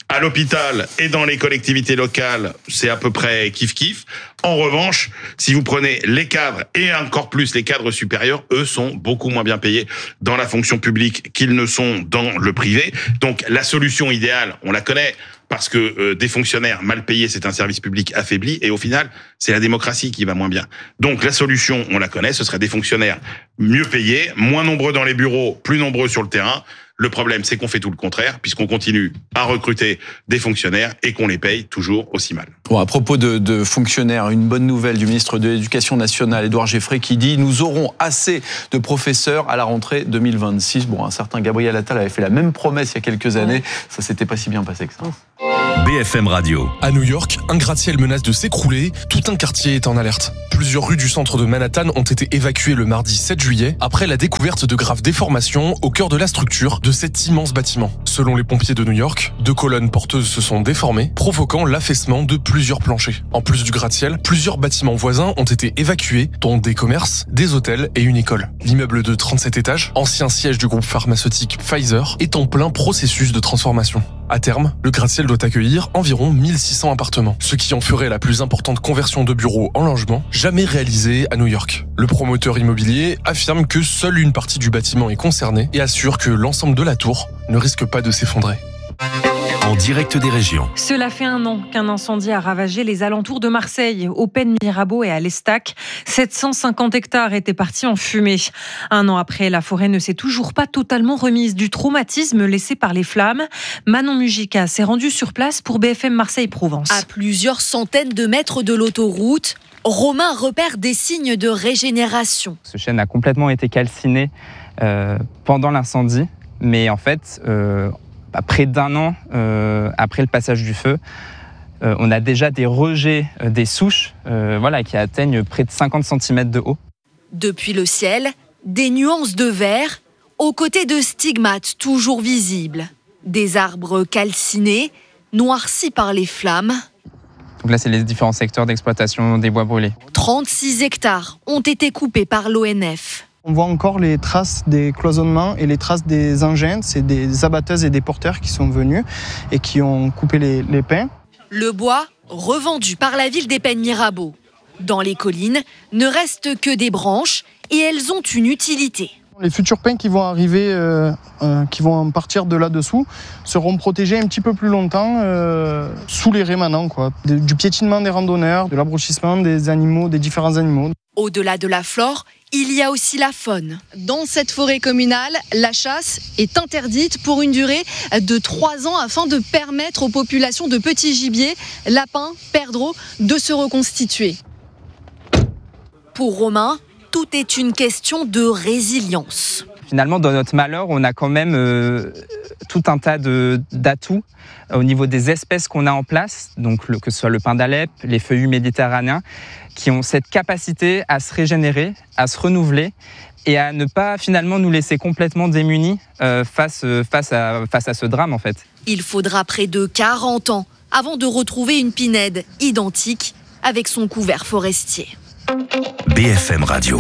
À l'hôpital et dans les collectivités locales, c'est à peu près kiff-kiff. En revanche, si vous prenez les cadres et encore plus les cadres supérieurs, eux sont beaucoup moins bien payés dans la fonction publique qu'ils ne sont dans le privé. Donc la solution idéale, on la connaît, parce que des fonctionnaires mal payés, c'est un service public affaibli, et au final, c'est la démocratie qui va moins bien. Donc la solution, on la connaît, ce serait des fonctionnaires mieux payés, moins nombreux dans les bureaux, plus nombreux sur le terrain. Le problème, c'est qu'on fait tout le contraire, puisqu'on continue à recruter des fonctionnaires et qu'on les paye toujours aussi mal. Bon, à propos de fonctionnaires, une bonne nouvelle du ministre de l'Éducation nationale, Édouard Geffray, qui dit « Nous aurons assez de professeurs à la rentrée 2026 ». Bon, un certain Gabriel Attal avait fait la même promesse il y a quelques années. Ça s'était pas si bien passé que ça. BFM Radio. À New York, un gratte-ciel menace de s'écrouler. Tout un quartier est en alerte. Plusieurs rues du centre de Manhattan ont été évacuées le mardi 7 juillet après la découverte de graves déformations au cœur de la structure de cet immense bâtiment. Selon les pompiers de New York, 2 colonnes porteuses se sont déformées, provoquant l'affaissement de plusieurs planchers. En plus du gratte-ciel, plusieurs bâtiments voisins ont été évacués, dont des commerces, des hôtels et une école. L'immeuble de 37 étages, ancien siège du groupe pharmaceutique Pfizer, est en plein processus de transformation. À terme, le gratte-ciel doit accueillir environ 1600 appartements, ce qui en ferait la plus importante conversion de bureaux en logement jamais réalisée à New York. Le promoteur immobilier affirme que seule une partie du bâtiment est concernée et assure que l'ensemble de la tour ne risque pas de s'effondrer. En direct des régions. Cela fait 1 an qu'un incendie a ravagé les alentours de Marseille, au Pen Mirabeau et à l'Estac. 750 hectares étaient partis en fumée. 1 an après, la forêt ne s'est toujours pas totalement remise du traumatisme laissé par les flammes. Manon Mujica s'est rendue sur place pour BFM Marseille-Provence. À plusieurs centaines de mètres de l'autoroute, Romain repère des signes de régénération. Ce chêne a complètement été calciné pendant l'incendie, mais en fait... près d'1 an après le passage du feu, on a déjà des rejets des souches qui atteignent près de 50 cm de haut. Depuis le ciel, des nuances de vert, aux côtés de stigmates toujours visibles. Des arbres calcinés, noircis par les flammes. Donc là, c'est les différents secteurs d'exploitation des bois brûlés. 36 hectares ont été coupés par l'ONF. On voit encore les traces des cloisonnements et les traces des engins. C'est des abatteuses et des porteurs qui sont venus et qui ont coupé les pins. Le bois revendu par la ville des Pen Mirabeau. Dans les collines, ne restent que des branches et elles ont une utilité. Les futurs pins qui vont arriver, qui vont partir de là-dessous, seront protégés un petit peu plus longtemps sous les rémanents, du piétinement des randonneurs, de l'abrochissement des animaux, des différents animaux. Au-delà de la flore, il y a aussi la faune. Dans cette forêt communale, la chasse est interdite pour une durée de 3 ans afin de permettre aux populations de petits gibiers, lapins, perdreaux, de se reconstituer. Pour Romain, tout est une question de résilience. Finalement, dans notre malheur, on a quand même tout un tas d'atouts au niveau des espèces qu'on a en place, donc que ce soit le pin d'Alep, les feuillus méditerranéens, qui ont cette capacité à se régénérer, à se renouveler et à ne pas finalement nous laisser complètement démunis face à ce drame en fait. Il faudra près de 40 ans avant de retrouver une pinède identique avec son couvert forestier. BFM Radio.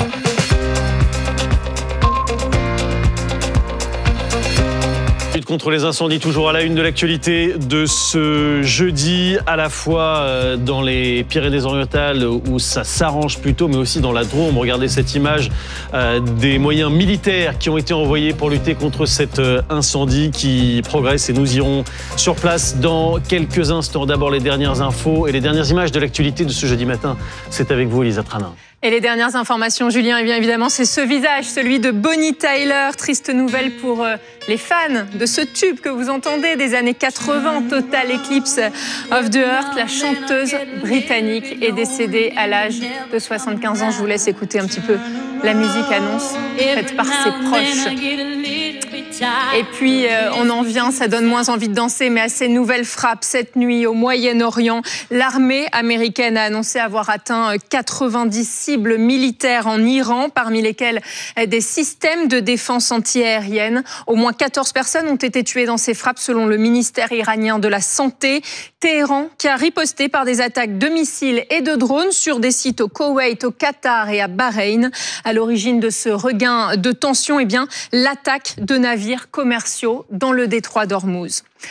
Contre les incendies, toujours à la une de l'actualité de ce jeudi, à la fois dans les Pyrénées-Orientales où ça s'arrange plutôt, mais aussi dans la Drôme. Regardez cette image des moyens militaires qui ont été envoyés pour lutter contre cet incendie qui progresse et nous irons sur place dans quelques instants. D'abord les dernières infos et les dernières images de l'actualité de ce jeudi matin. C'est avec vous, Elisa Tranin. Et les dernières informations, Julien, et bien évidemment, c'est ce visage, celui de Bonnie Tyler. Triste nouvelle pour les fans de ce tube que vous entendez des années 80, Total Eclipse of the Heart. La chanteuse britannique est décédée à l'âge de 75 ans. Je vous laisse écouter un petit peu la musique annonce faite par ses proches. Et puis, on en vient, ça donne moins envie de danser, mais à ces nouvelles frappes cette nuit au Moyen-Orient, l'armée américaine a annoncé avoir atteint 90 cibles militaires en Iran, parmi lesquelles des systèmes de défense antiaérienne. Au moins 14 personnes ont été tuées dans ces frappes, selon le ministère iranien de la Santé. Téhéran, qui a riposté par des attaques de missiles et de drones sur des sites au Koweït, au Qatar et à Bahreïn. À l'origine de ce regain de tension, l'attaque de navires commerciaux dans le détroit d'Ormuz.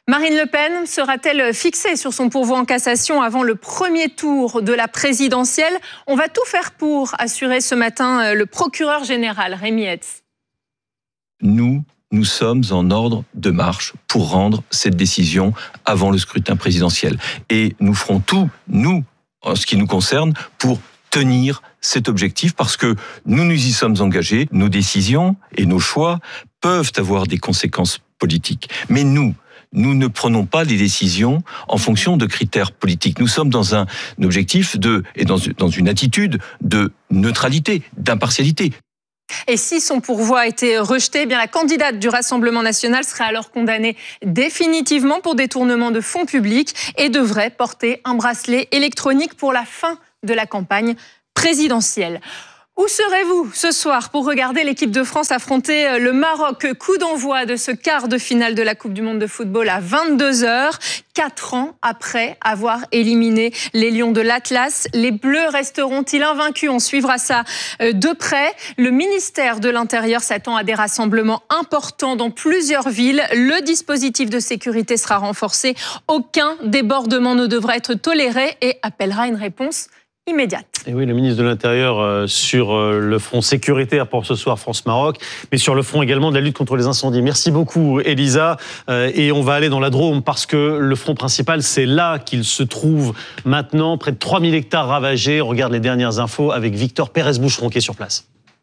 Marine Le Pen sera-t-elle fixée sur son pourvoi en cassation avant le premier tour de la présidentielle ? On va tout faire pour, assurer ce matin le procureur général, Rémi Hetz. Nous sommes en ordre de marche pour rendre cette décision avant le scrutin présidentiel. Et nous ferons tout, nous, en ce qui nous concerne, pour tenir cet objectif parce que nous y sommes engagés. Nos décisions et nos choix peuvent avoir des conséquences politiques. Mais nous ne prenons pas les décisions en fonction de critères politiques. Nous sommes dans un objectif et dans une attitude de neutralité, d'impartialité. Et si son pourvoi a été rejeté, la candidate du Rassemblement national serait alors condamnée définitivement pour détournement de fonds publics et devrait porter un bracelet électronique pour la fin de la campagne présidentielle. Où serez-vous ce soir pour regarder l'équipe de France affronter le Maroc? Coup d'envoi de ce quart de finale de la Coupe du Monde de football à 22h. 4 ans après avoir éliminé les Lions de l'Atlas, les Bleus resteront-ils invaincus? On suivra ça de près. Le ministère de l'Intérieur s'attend à des rassemblements importants dans plusieurs villes. Le dispositif de sécurité sera renforcé. Aucun débordement ne devra être toléré et appellera une réponse immédiate. Et oui, le ministre de l'Intérieur sur le front sécuritaire pour ce soir France-Maroc, mais sur le front également de la lutte contre les incendies. Merci beaucoup, Elisa. Et on va aller dans la Drôme parce que le front principal, c'est là qu'il se trouve maintenant. Près de 3000 hectares ravagés. On regarde les dernières infos avec Victor Pérez-Boucheron qui est sur place.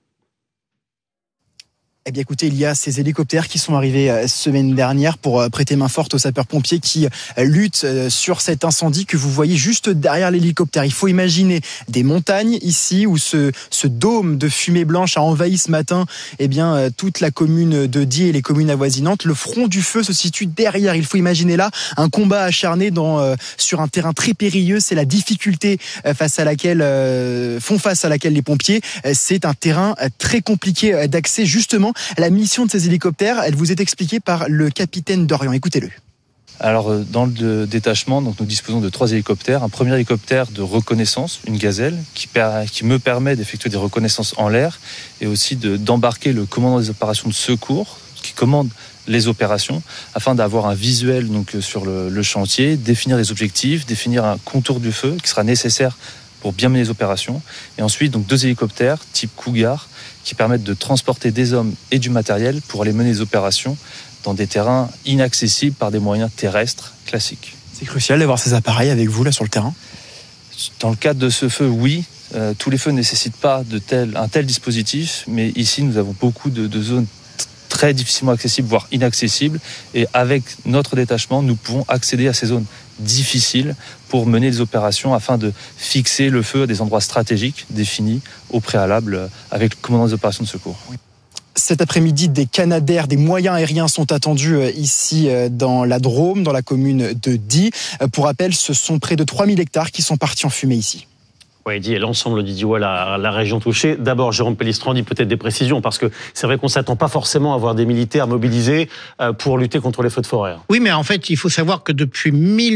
Eh bien écoutez, il y a ces hélicoptères qui sont arrivés semaine dernière pour prêter main forte aux sapeurs-pompiers qui luttent sur cet incendie que vous voyez juste derrière l'hélicoptère. Il faut imaginer des montagnes ici où ce dôme de fumée blanche a envahi ce matin toute la commune de Die et les communes avoisinantes. Le front du feu se situe derrière. Il faut imaginer là un combat acharné sur un terrain très périlleux. C'est la difficulté face à laquelle les pompiers. C'est un terrain très compliqué d'accès justement. La mission de ces hélicoptères, elle vous est expliquée par le capitaine Dorian. Écoutez-le. Alors, dans le détachement, nous disposons de 3 hélicoptères. Un premier hélicoptère de reconnaissance, une Gazelle, qui me permet d'effectuer des reconnaissances en l'air et aussi d'embarquer le commandant des opérations de secours qui commande les opérations afin d'avoir un visuel sur le chantier, définir les objectifs, définir un contour du feu qui sera nécessaire pour bien mener les opérations. Et ensuite, 2 hélicoptères type Cougar qui permettent de transporter des hommes et du matériel pour aller mener les opérations dans des terrains inaccessibles par des moyens terrestres classiques. C'est crucial d'avoir ces appareils avec vous là sur le terrain. Dans le cadre de ce feu, oui. Tous les feux ne nécessitent pas un tel dispositif, mais ici nous avons beaucoup de zones très difficilement accessibles, voire inaccessibles. Et avec notre détachement, nous pouvons accéder à ces zones difficiles pour mener des opérations afin de fixer le feu à des endroits stratégiques définis au préalable avec le commandant des opérations de secours. Cet après-midi, des Canadair, des moyens aériens sont attendus ici dans la Drôme, dans la commune de Die. Pour rappel, ce sont près de 3000 hectares qui sont partis en fumée ici. Oui, dit l'ensemble du la région touchée. D'abord, Jérôme Pellistrandi, peut-être des précisions, parce que c'est vrai qu'on ne s'attend pas forcément à avoir des militaires mobilisés pour lutter contre les feux de forêt. Oui, mais en fait, il faut savoir que depuis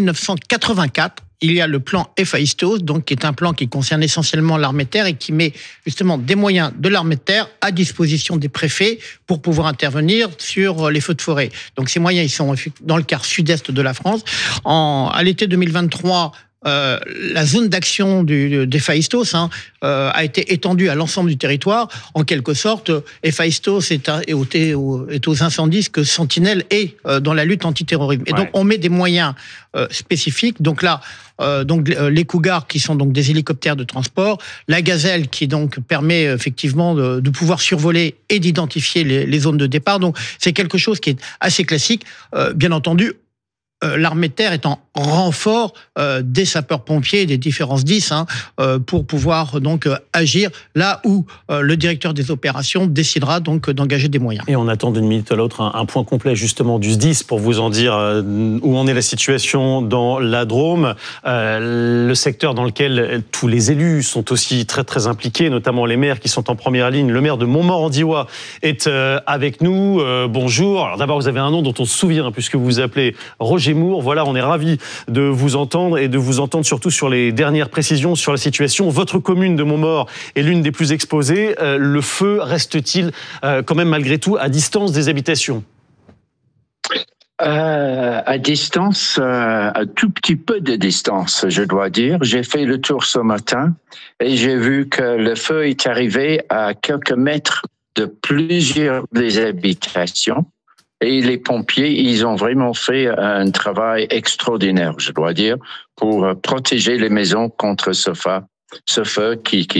1984, il y a le plan Héphaïstos, qui est un plan qui concerne essentiellement l'armée de terre et qui met justement des moyens de l'armée de terre à disposition des préfets pour pouvoir intervenir sur les feux de forêt. Donc ces moyens, ils sont dans le quart sud-est de la France. À l'été 2023, la zone d'action d'Héphaïstos a été étendue à l'ensemble du territoire. En quelque sorte, Héphaïstos est aux incendies ce que Sentinelle est dans la lutte antiterrorisme. Et donc, on met des moyens spécifiques. Donc là, les Cougars qui sont donc des hélicoptères de transport, la Gazelle qui donc permet effectivement de pouvoir survoler et d'identifier les zones de départ. Donc, c'est quelque chose qui est assez classique. Bien entendu, l'armée de terre est en renfort des sapeurs-pompiers et des différents SDIS pour pouvoir donc agir là où le directeur des opérations décidera donc d'engager des moyens. Et on attend d'une minute à l'autre un point complet justement du SDIS pour vous en dire où en est la situation dans la Drôme, le secteur dans lequel tous les élus sont aussi très très impliqués, notamment les maires qui sont en première ligne. Le maire de Montmort-en-Diois est avec nous. Bonjour. Alors d'abord, vous avez un nom dont on se souvient puisque vous vous appelez Roger Moore. Voilà, on est ravis de vous entendre et de vous entendre surtout sur les dernières précisions sur la situation. Votre commune de Montmort est l'une des plus exposées. Le feu reste-t-il quand même malgré tout à distance des habitations ? À distance, un tout petit peu de distance, je dois dire. J'ai fait le tour ce matin et j'ai vu que le feu est arrivé à quelques mètres de plusieurs des habitations. Et les pompiers, ils ont vraiment fait un travail extraordinaire, je dois dire, pour protéger les maisons contre ce feu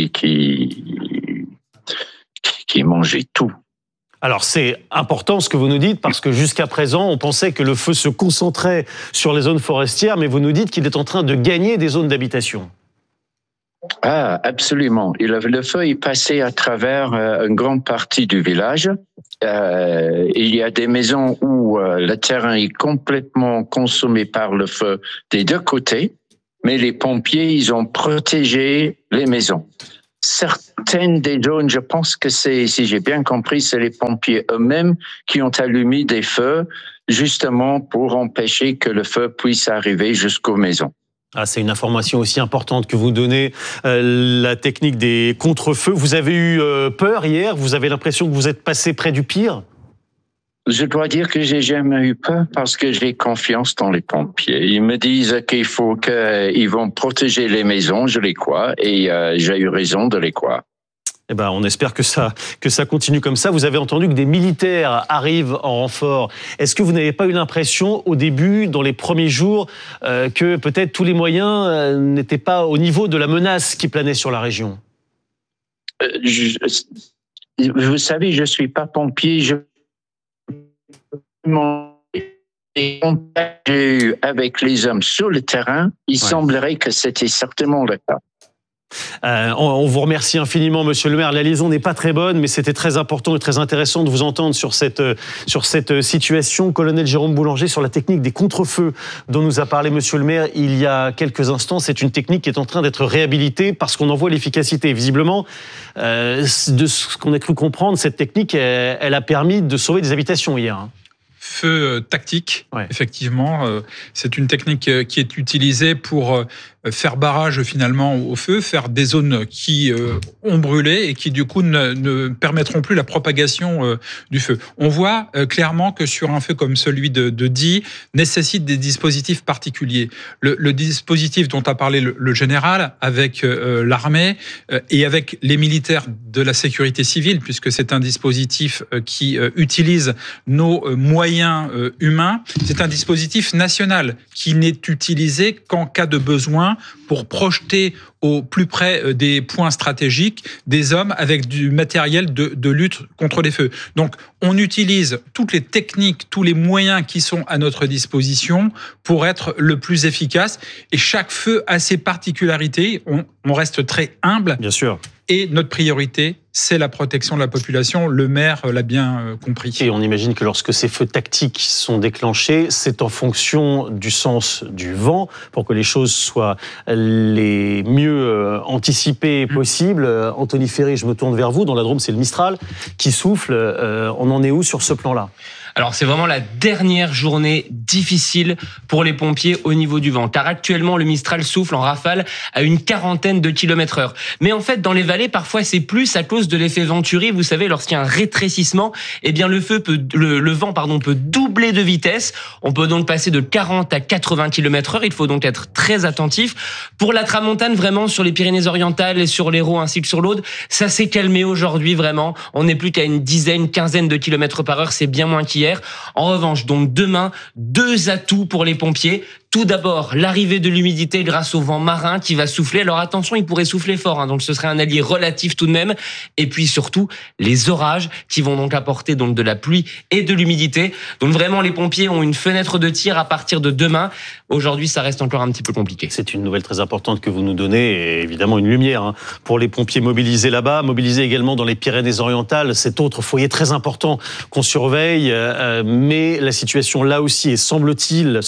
qui mangeait tout. Alors c'est important ce que vous nous dites parce que jusqu'à présent on pensait que le feu se concentrait sur les zones forestières, mais vous nous dites qu'il est en train de gagner des zones d'habitation. Ah, absolument. Le feu est passé à travers une grande partie du village. Il y a des maisons où le terrain est complètement consommé par le feu des deux côtés, mais les pompiers, ils ont protégé les maisons. Certaines des zones, je pense que si j'ai bien compris, c'est les pompiers eux-mêmes qui ont allumé des feux justement pour empêcher que le feu puisse arriver jusqu'aux maisons. Ah, c'est une information aussi importante que vous donnez, la technique des contre-feux. Vous avez eu peur hier? Vous avez l'impression que vous êtes passé près du pire? Je dois dire que j'ai jamais eu peur parce que j'ai confiance dans les pompiers. Ils me disent qu'ils vont protéger les maisons, je les crois, et j'ai eu raison de les croire. Eh ben, on espère que ça continue comme ça. Vous avez entendu que des militaires arrivent en renfort. Est-ce que vous n'avez pas eu l'impression au début, dans les premiers jours, que peut-être tous les moyens n'étaient pas au niveau de la menace qui planait sur la région? Vous savez, je suis pas pompier. Les contacts que j'ai eu avec les hommes sur le terrain, il semblerait que c'était certainement le cas. On vous remercie infiniment, Monsieur le maire. La liaison n'est pas très bonne, mais c'était très important et très intéressant de vous entendre sur cette situation. Colonel Jérôme Boulanger, sur la technique des contre-feux dont nous a parlé Monsieur le maire il y a quelques instants. C'est une technique qui est en train d'être réhabilitée parce qu'on en voit l'efficacité. Visiblement, de ce qu'on a cru comprendre, cette technique, elle a permis de sauver des habitations hier. Feu tactique, effectivement. C'est une technique qui est utilisée pour faire barrage finalement au feu, faire des zones qui ont brûlé et qui du coup ne permettront plus la propagation du feu. On voit clairement que sur un feu comme celui de Die, nécessite des dispositifs particuliers. Le dispositif dont a parlé le général avec l'armée et avec les militaires de la sécurité civile, puisque c'est un dispositif qui utilise nos moyens humains, c'est un dispositif national qui n'est utilisé qu'en cas de besoin pour projeter au plus près des points stratégiques des hommes avec du matériel de lutte contre les feux. Donc, on utilise toutes les techniques, tous les moyens qui sont à notre disposition pour être le plus efficace. Et chaque feu a ses particularités. On reste très humble. Bien sûr. Et notre priorité, c'est la protection de la population. Le maire l'a bien compris. Et on imagine que lorsque ces feux tactiques sont déclenchés, c'est en fonction du sens du vent pour que les choses soient les mieux anticipées possibles. Anthony Ferry, je me tourne vers vous. Dans la Drôme, c'est le Mistral qui souffle. On en est où sur ce plan-là ? Alors c'est vraiment la dernière journée difficile pour les pompiers au niveau du vent, car actuellement le Mistral souffle en rafale à une 40aine de km/h. Mais en fait dans les vallées parfois c'est plus à cause de l'effet Venturi. Vous savez, lorsqu'il y a un rétrécissement, eh bien le vent peut doubler de vitesse. On peut donc passer de 40 à 80 km/h. Il faut donc être très attentif. Pour la tramontane, vraiment sur les Pyrénées-Orientales et sur l'Hérault ainsi que sur l'Aude, ça s'est calmé aujourd'hui vraiment. On n'est plus qu'à une dizaine, quinzaine de km/h. C'est bien moins qu'hier. En revanche, donc demain, 2 atouts pour les pompiers. Tout d'abord, l'arrivée de l'humidité grâce au vent marin qui va souffler. Alors attention, il pourrait souffler fort, donc ce serait un allié relatif tout de même. Et puis surtout, les orages qui vont donc apporter donc de la pluie et de l'humidité. Donc vraiment, les pompiers ont une fenêtre de tir à partir de demain. Aujourd'hui, ça reste encore un petit peu compliqué. C'est une nouvelle très importante que vous nous donnez et évidemment une lumière pour les pompiers mobilisés là-bas, mobilisés également dans les Pyrénées-Orientales. Cet autre foyer très important qu'on surveille, mais la situation là aussi est semble-t-il,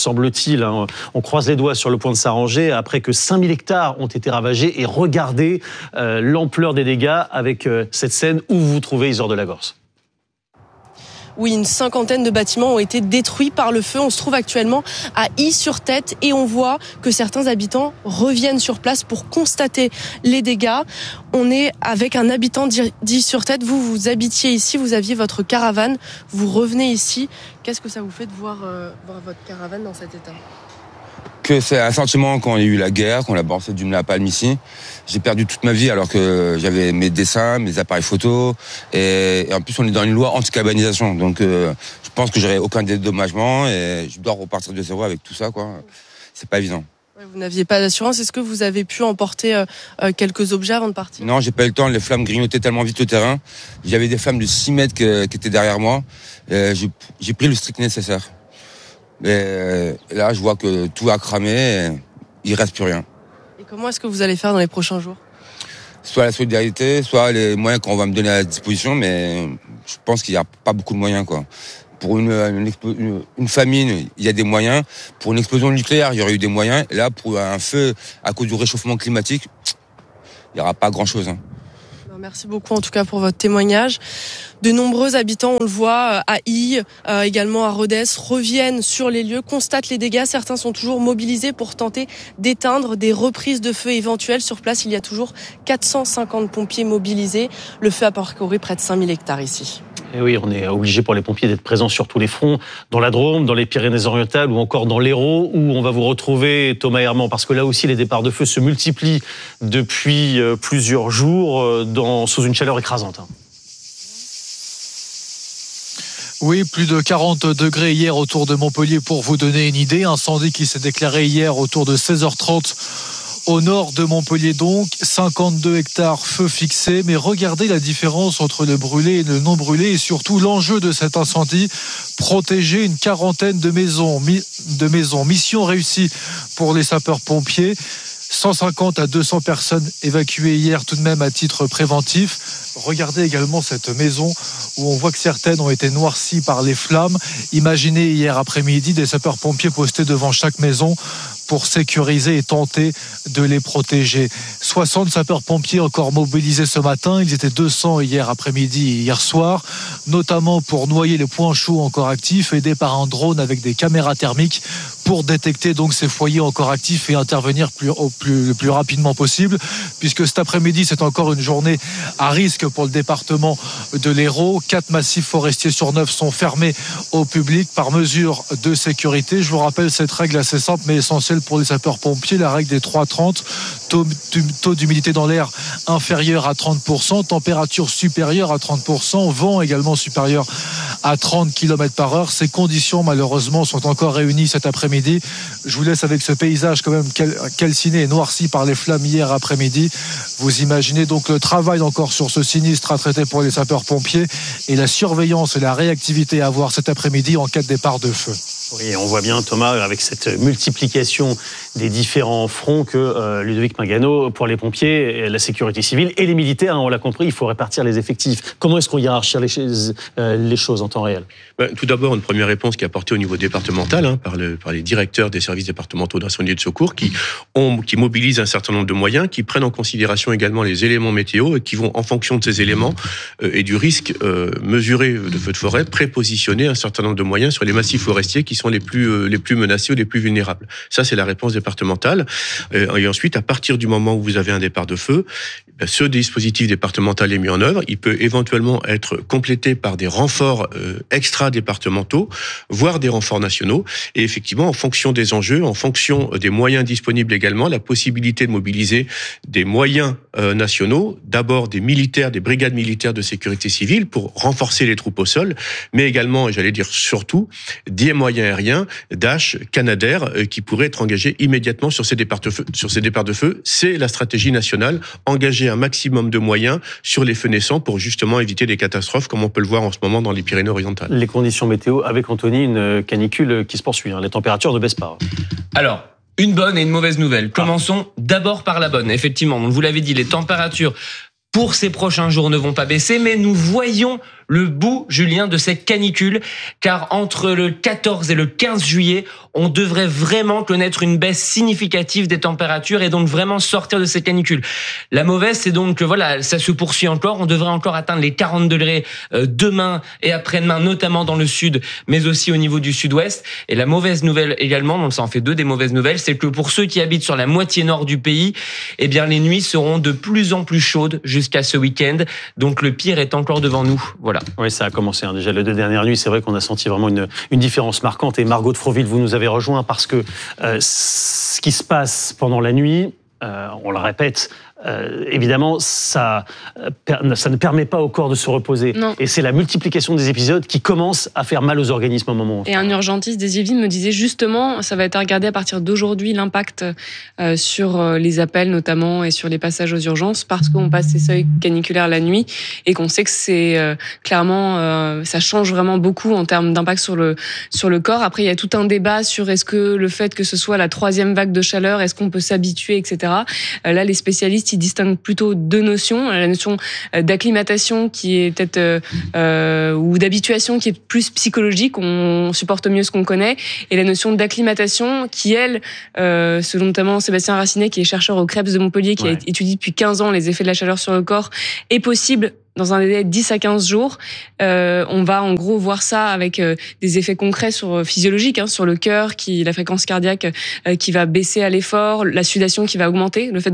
on croise les doigts sur le point de s'arranger après que 5000 hectares ont été ravagés. Et regardez l'ampleur des dégâts avec cette scène où vous vous trouvez, Isor de la Gorce. Oui, une cinquantaine de bâtiments ont été détruits par le feu. On se trouve actuellement à Y-sur-Tête et on voit que certains habitants reviennent sur place pour constater les dégâts. On est avec un habitant d'Y-sur-Tête. Vous habitiez ici, vous aviez votre caravane. Vous revenez ici. Qu'est-ce que ça vous fait de voir votre caravane dans cet état ? Que c'est un sentiment quand il y a eu la guerre, quand on a balancé du napalm ici. J'ai perdu toute ma vie alors que j'avais mes dessins, mes appareils photos. Et en plus, on est dans une loi anti-cabanisation. Donc, je pense que j'aurai aucun dédommagement et je dois repartir de zéro avec tout ça, quoi. C'est pas évident. Vous n'aviez pas d'assurance. Est-ce que vous avez pu emporter quelques objets avant de partir ? Non, j'ai pas eu le temps. Les flammes grignotaient tellement vite le terrain. J'avais des flammes de 6 mètres qui étaient derrière moi. J'ai pris le strict nécessaire. Et là, je vois que tout a cramé et il reste plus rien. Et comment est-ce que vous allez faire dans les prochains jours ? Soit la solidarité, soit les moyens qu'on va me donner à disposition, mais je pense qu'il n'y a pas beaucoup de moyens, quoi. Pour une famine, il y a des moyens. Pour une explosion nucléaire, il y aurait eu des moyens. Et là, pour un feu à cause du réchauffement climatique, il n'y aura pas grand-chose. Merci beaucoup en tout cas pour votre témoignage. De nombreux habitants, on le voit, à Y, également à Rodez, reviennent sur les lieux, constatent les dégâts. Certains sont toujours mobilisés pour tenter d'éteindre des reprises de feu éventuelles. Sur place, il y a toujours 450 pompiers mobilisés. Le feu a parcouru près de 5000 hectares ici. Et oui, on est obligé pour les pompiers d'être présents sur tous les fronts, dans la Drôme, dans les Pyrénées-Orientales ou encore dans l'Hérault, où on va vous retrouver, Thomas Herman, parce que là aussi les départs de feu se multiplient depuis plusieurs jours sous une chaleur écrasante. Oui, plus de 40 degrés hier autour de Montpellier pour vous donner une idée. Incendie qui s'est déclaré hier autour de 16h30 au nord de Montpellier donc. 52 hectares feu fixé. Mais regardez la différence entre le brûlé et le non brûlé et surtout l'enjeu de cet incendie. Protéger une quarantaine de maisons. Mission réussie pour les sapeurs-pompiers. 150 à 200 personnes évacuées hier tout de même à titre préventif. Regardez également cette maison où on voit que certaines ont été noircies par les flammes. Imaginez hier après-midi des sapeurs-pompiers postés devant chaque maison pour sécuriser et tenter de les protéger. 60 sapeurs-pompiers encore mobilisés ce matin. Ils étaient 200 hier après-midi et hier soir, notamment pour noyer les points chauds encore actifs, aidés par un drone avec des caméras thermiques pour détecter donc ces foyers encore actifs et intervenir le plus rapidement possible, puisque cet après-midi, c'est encore une journée à risque pour le département de l'Hérault. 4 massifs forestiers sur 9 sont fermés au public par mesure de sécurité. Je vous rappelle cette règle assez simple mais essentielle pour les sapeurs-pompiers, la règle des 3-30, taux d'humidité dans l'air inférieur à 30%, température supérieure à 30%, vent également supérieur à 30 km/h. Ces conditions malheureusement sont encore réunies cet après-midi. Je vous laisse avec ce paysage quand même calciné et noirci par les flammes hier après-midi. Vous imaginez donc le travail encore sur ce sinistre à traiter pour les sapeurs-pompiers et la surveillance et la réactivité à avoir cet après-midi en cas de départ de feu. Oui, on voit bien, Thomas, avec cette multiplication des différents fronts que Ludovic Mangano, pour les pompiers, la sécurité civile et les militaires, on l'a compris, il faut répartir les effectifs. Comment est-ce qu'on hiérarchise les choses en temps réel ? Tout d'abord, une première réponse qui est apportée au niveau départemental par les directeurs des services départementaux d'incendie et de secours qui mobilisent un certain nombre de moyens, qui prennent en considération également les éléments météo et qui vont, en fonction de ces éléments et du risque mesuré de feux de forêt, prépositionner un certain nombre de moyens sur les massifs forestiers qui sont les plus menacés ou les plus vulnérables. Ça, c'est la réponse départementale. Et ensuite, à partir du moment où vous avez un départ de feu, ce dispositif départemental est mis en œuvre. Il peut éventuellement être complété par des renforts extra-départementaux, voire des renforts nationaux. Et effectivement, en fonction des enjeux, en fonction des moyens disponibles également, la possibilité de mobiliser des moyens nationaux, d'abord des militaires, des brigades militaires de sécurité civile pour renforcer les troupes au sol, mais également, et j'allais dire surtout, des moyens aériens, Dash, Canadair, qui pourraient être engagés immédiatement sur ces départs de feu. C'est la stratégie nationale, engager un maximum de moyens sur les feux naissants pour justement éviter des catastrophes comme on peut le voir en ce moment dans les Pyrénées-Orientales. Les conditions météo, avec Anthony, une canicule qui se poursuit. Les températures ne baissent pas. Alors, une bonne et une mauvaise nouvelle. Commençons d'abord par la bonne. Effectivement, vous l'avez dit, les températures pour ces prochains jours ne vont pas baisser, mais nous voyons le bout, Julien, de cette canicule, car entre le 14 et le 15 juillet, on devrait vraiment connaître une baisse significative des températures et donc vraiment sortir de cette canicule. La mauvaise, c'est donc que voilà, ça se poursuit encore. On devrait encore atteindre les 40 degrés demain et après-demain, notamment dans le sud, mais aussi au niveau du sud-ouest. Et la mauvaise nouvelle également, donc ça en fait deux des mauvaises nouvelles, c'est que pour ceux qui habitent sur la moitié nord du pays, eh bien les nuits seront de plus en plus chaudes jusqu'à ce week-end. Donc le pire est encore devant nous. Voilà. Oui, ça a commencé. Déjà les 2 dernières nuits, c'est vrai qu'on a senti vraiment une différence marquante. Et Margot de Froville, vous nous avez rejoint parce que ce qui se passe pendant la nuit, on le répète, évidemment, ça ne permet pas au corps de se reposer. Non. Et c'est la multiplication des épisodes qui commence à faire mal aux organismes au moment où on Et un urgentiste des Yvelines me disait justement, ça va être à regarder à partir d'aujourd'hui l'impact sur les appels notamment et sur les passages aux urgences parce qu'on passe ces seuils caniculaires la nuit et qu'on sait que c'est clairement, ça change vraiment beaucoup en termes d'impact sur le corps. Après, il y a tout un débat sur est-ce que le fait que ce soit la 3e vague de chaleur, est-ce qu'on peut s'habituer, etc. Là, les spécialistes ils distinguent plutôt 2 notions. La notion d'acclimatation qui est peut-être ou d'habituation qui est plus psychologique, on supporte mieux ce qu'on connaît, et la notion d'acclimatation qui, elle, selon notamment Sébastien Racinet, qui est chercheur au CREPS de Montpellier, qui a étudié depuis 15 ans les effets de la chaleur sur le corps, est possible dans un délai de 10 à 15 jours. On va en gros voir ça avec des effets concrets physiologiques, sur le cœur, la fréquence cardiaque qui va baisser à l'effort, la sudation qui va augmenter, le fait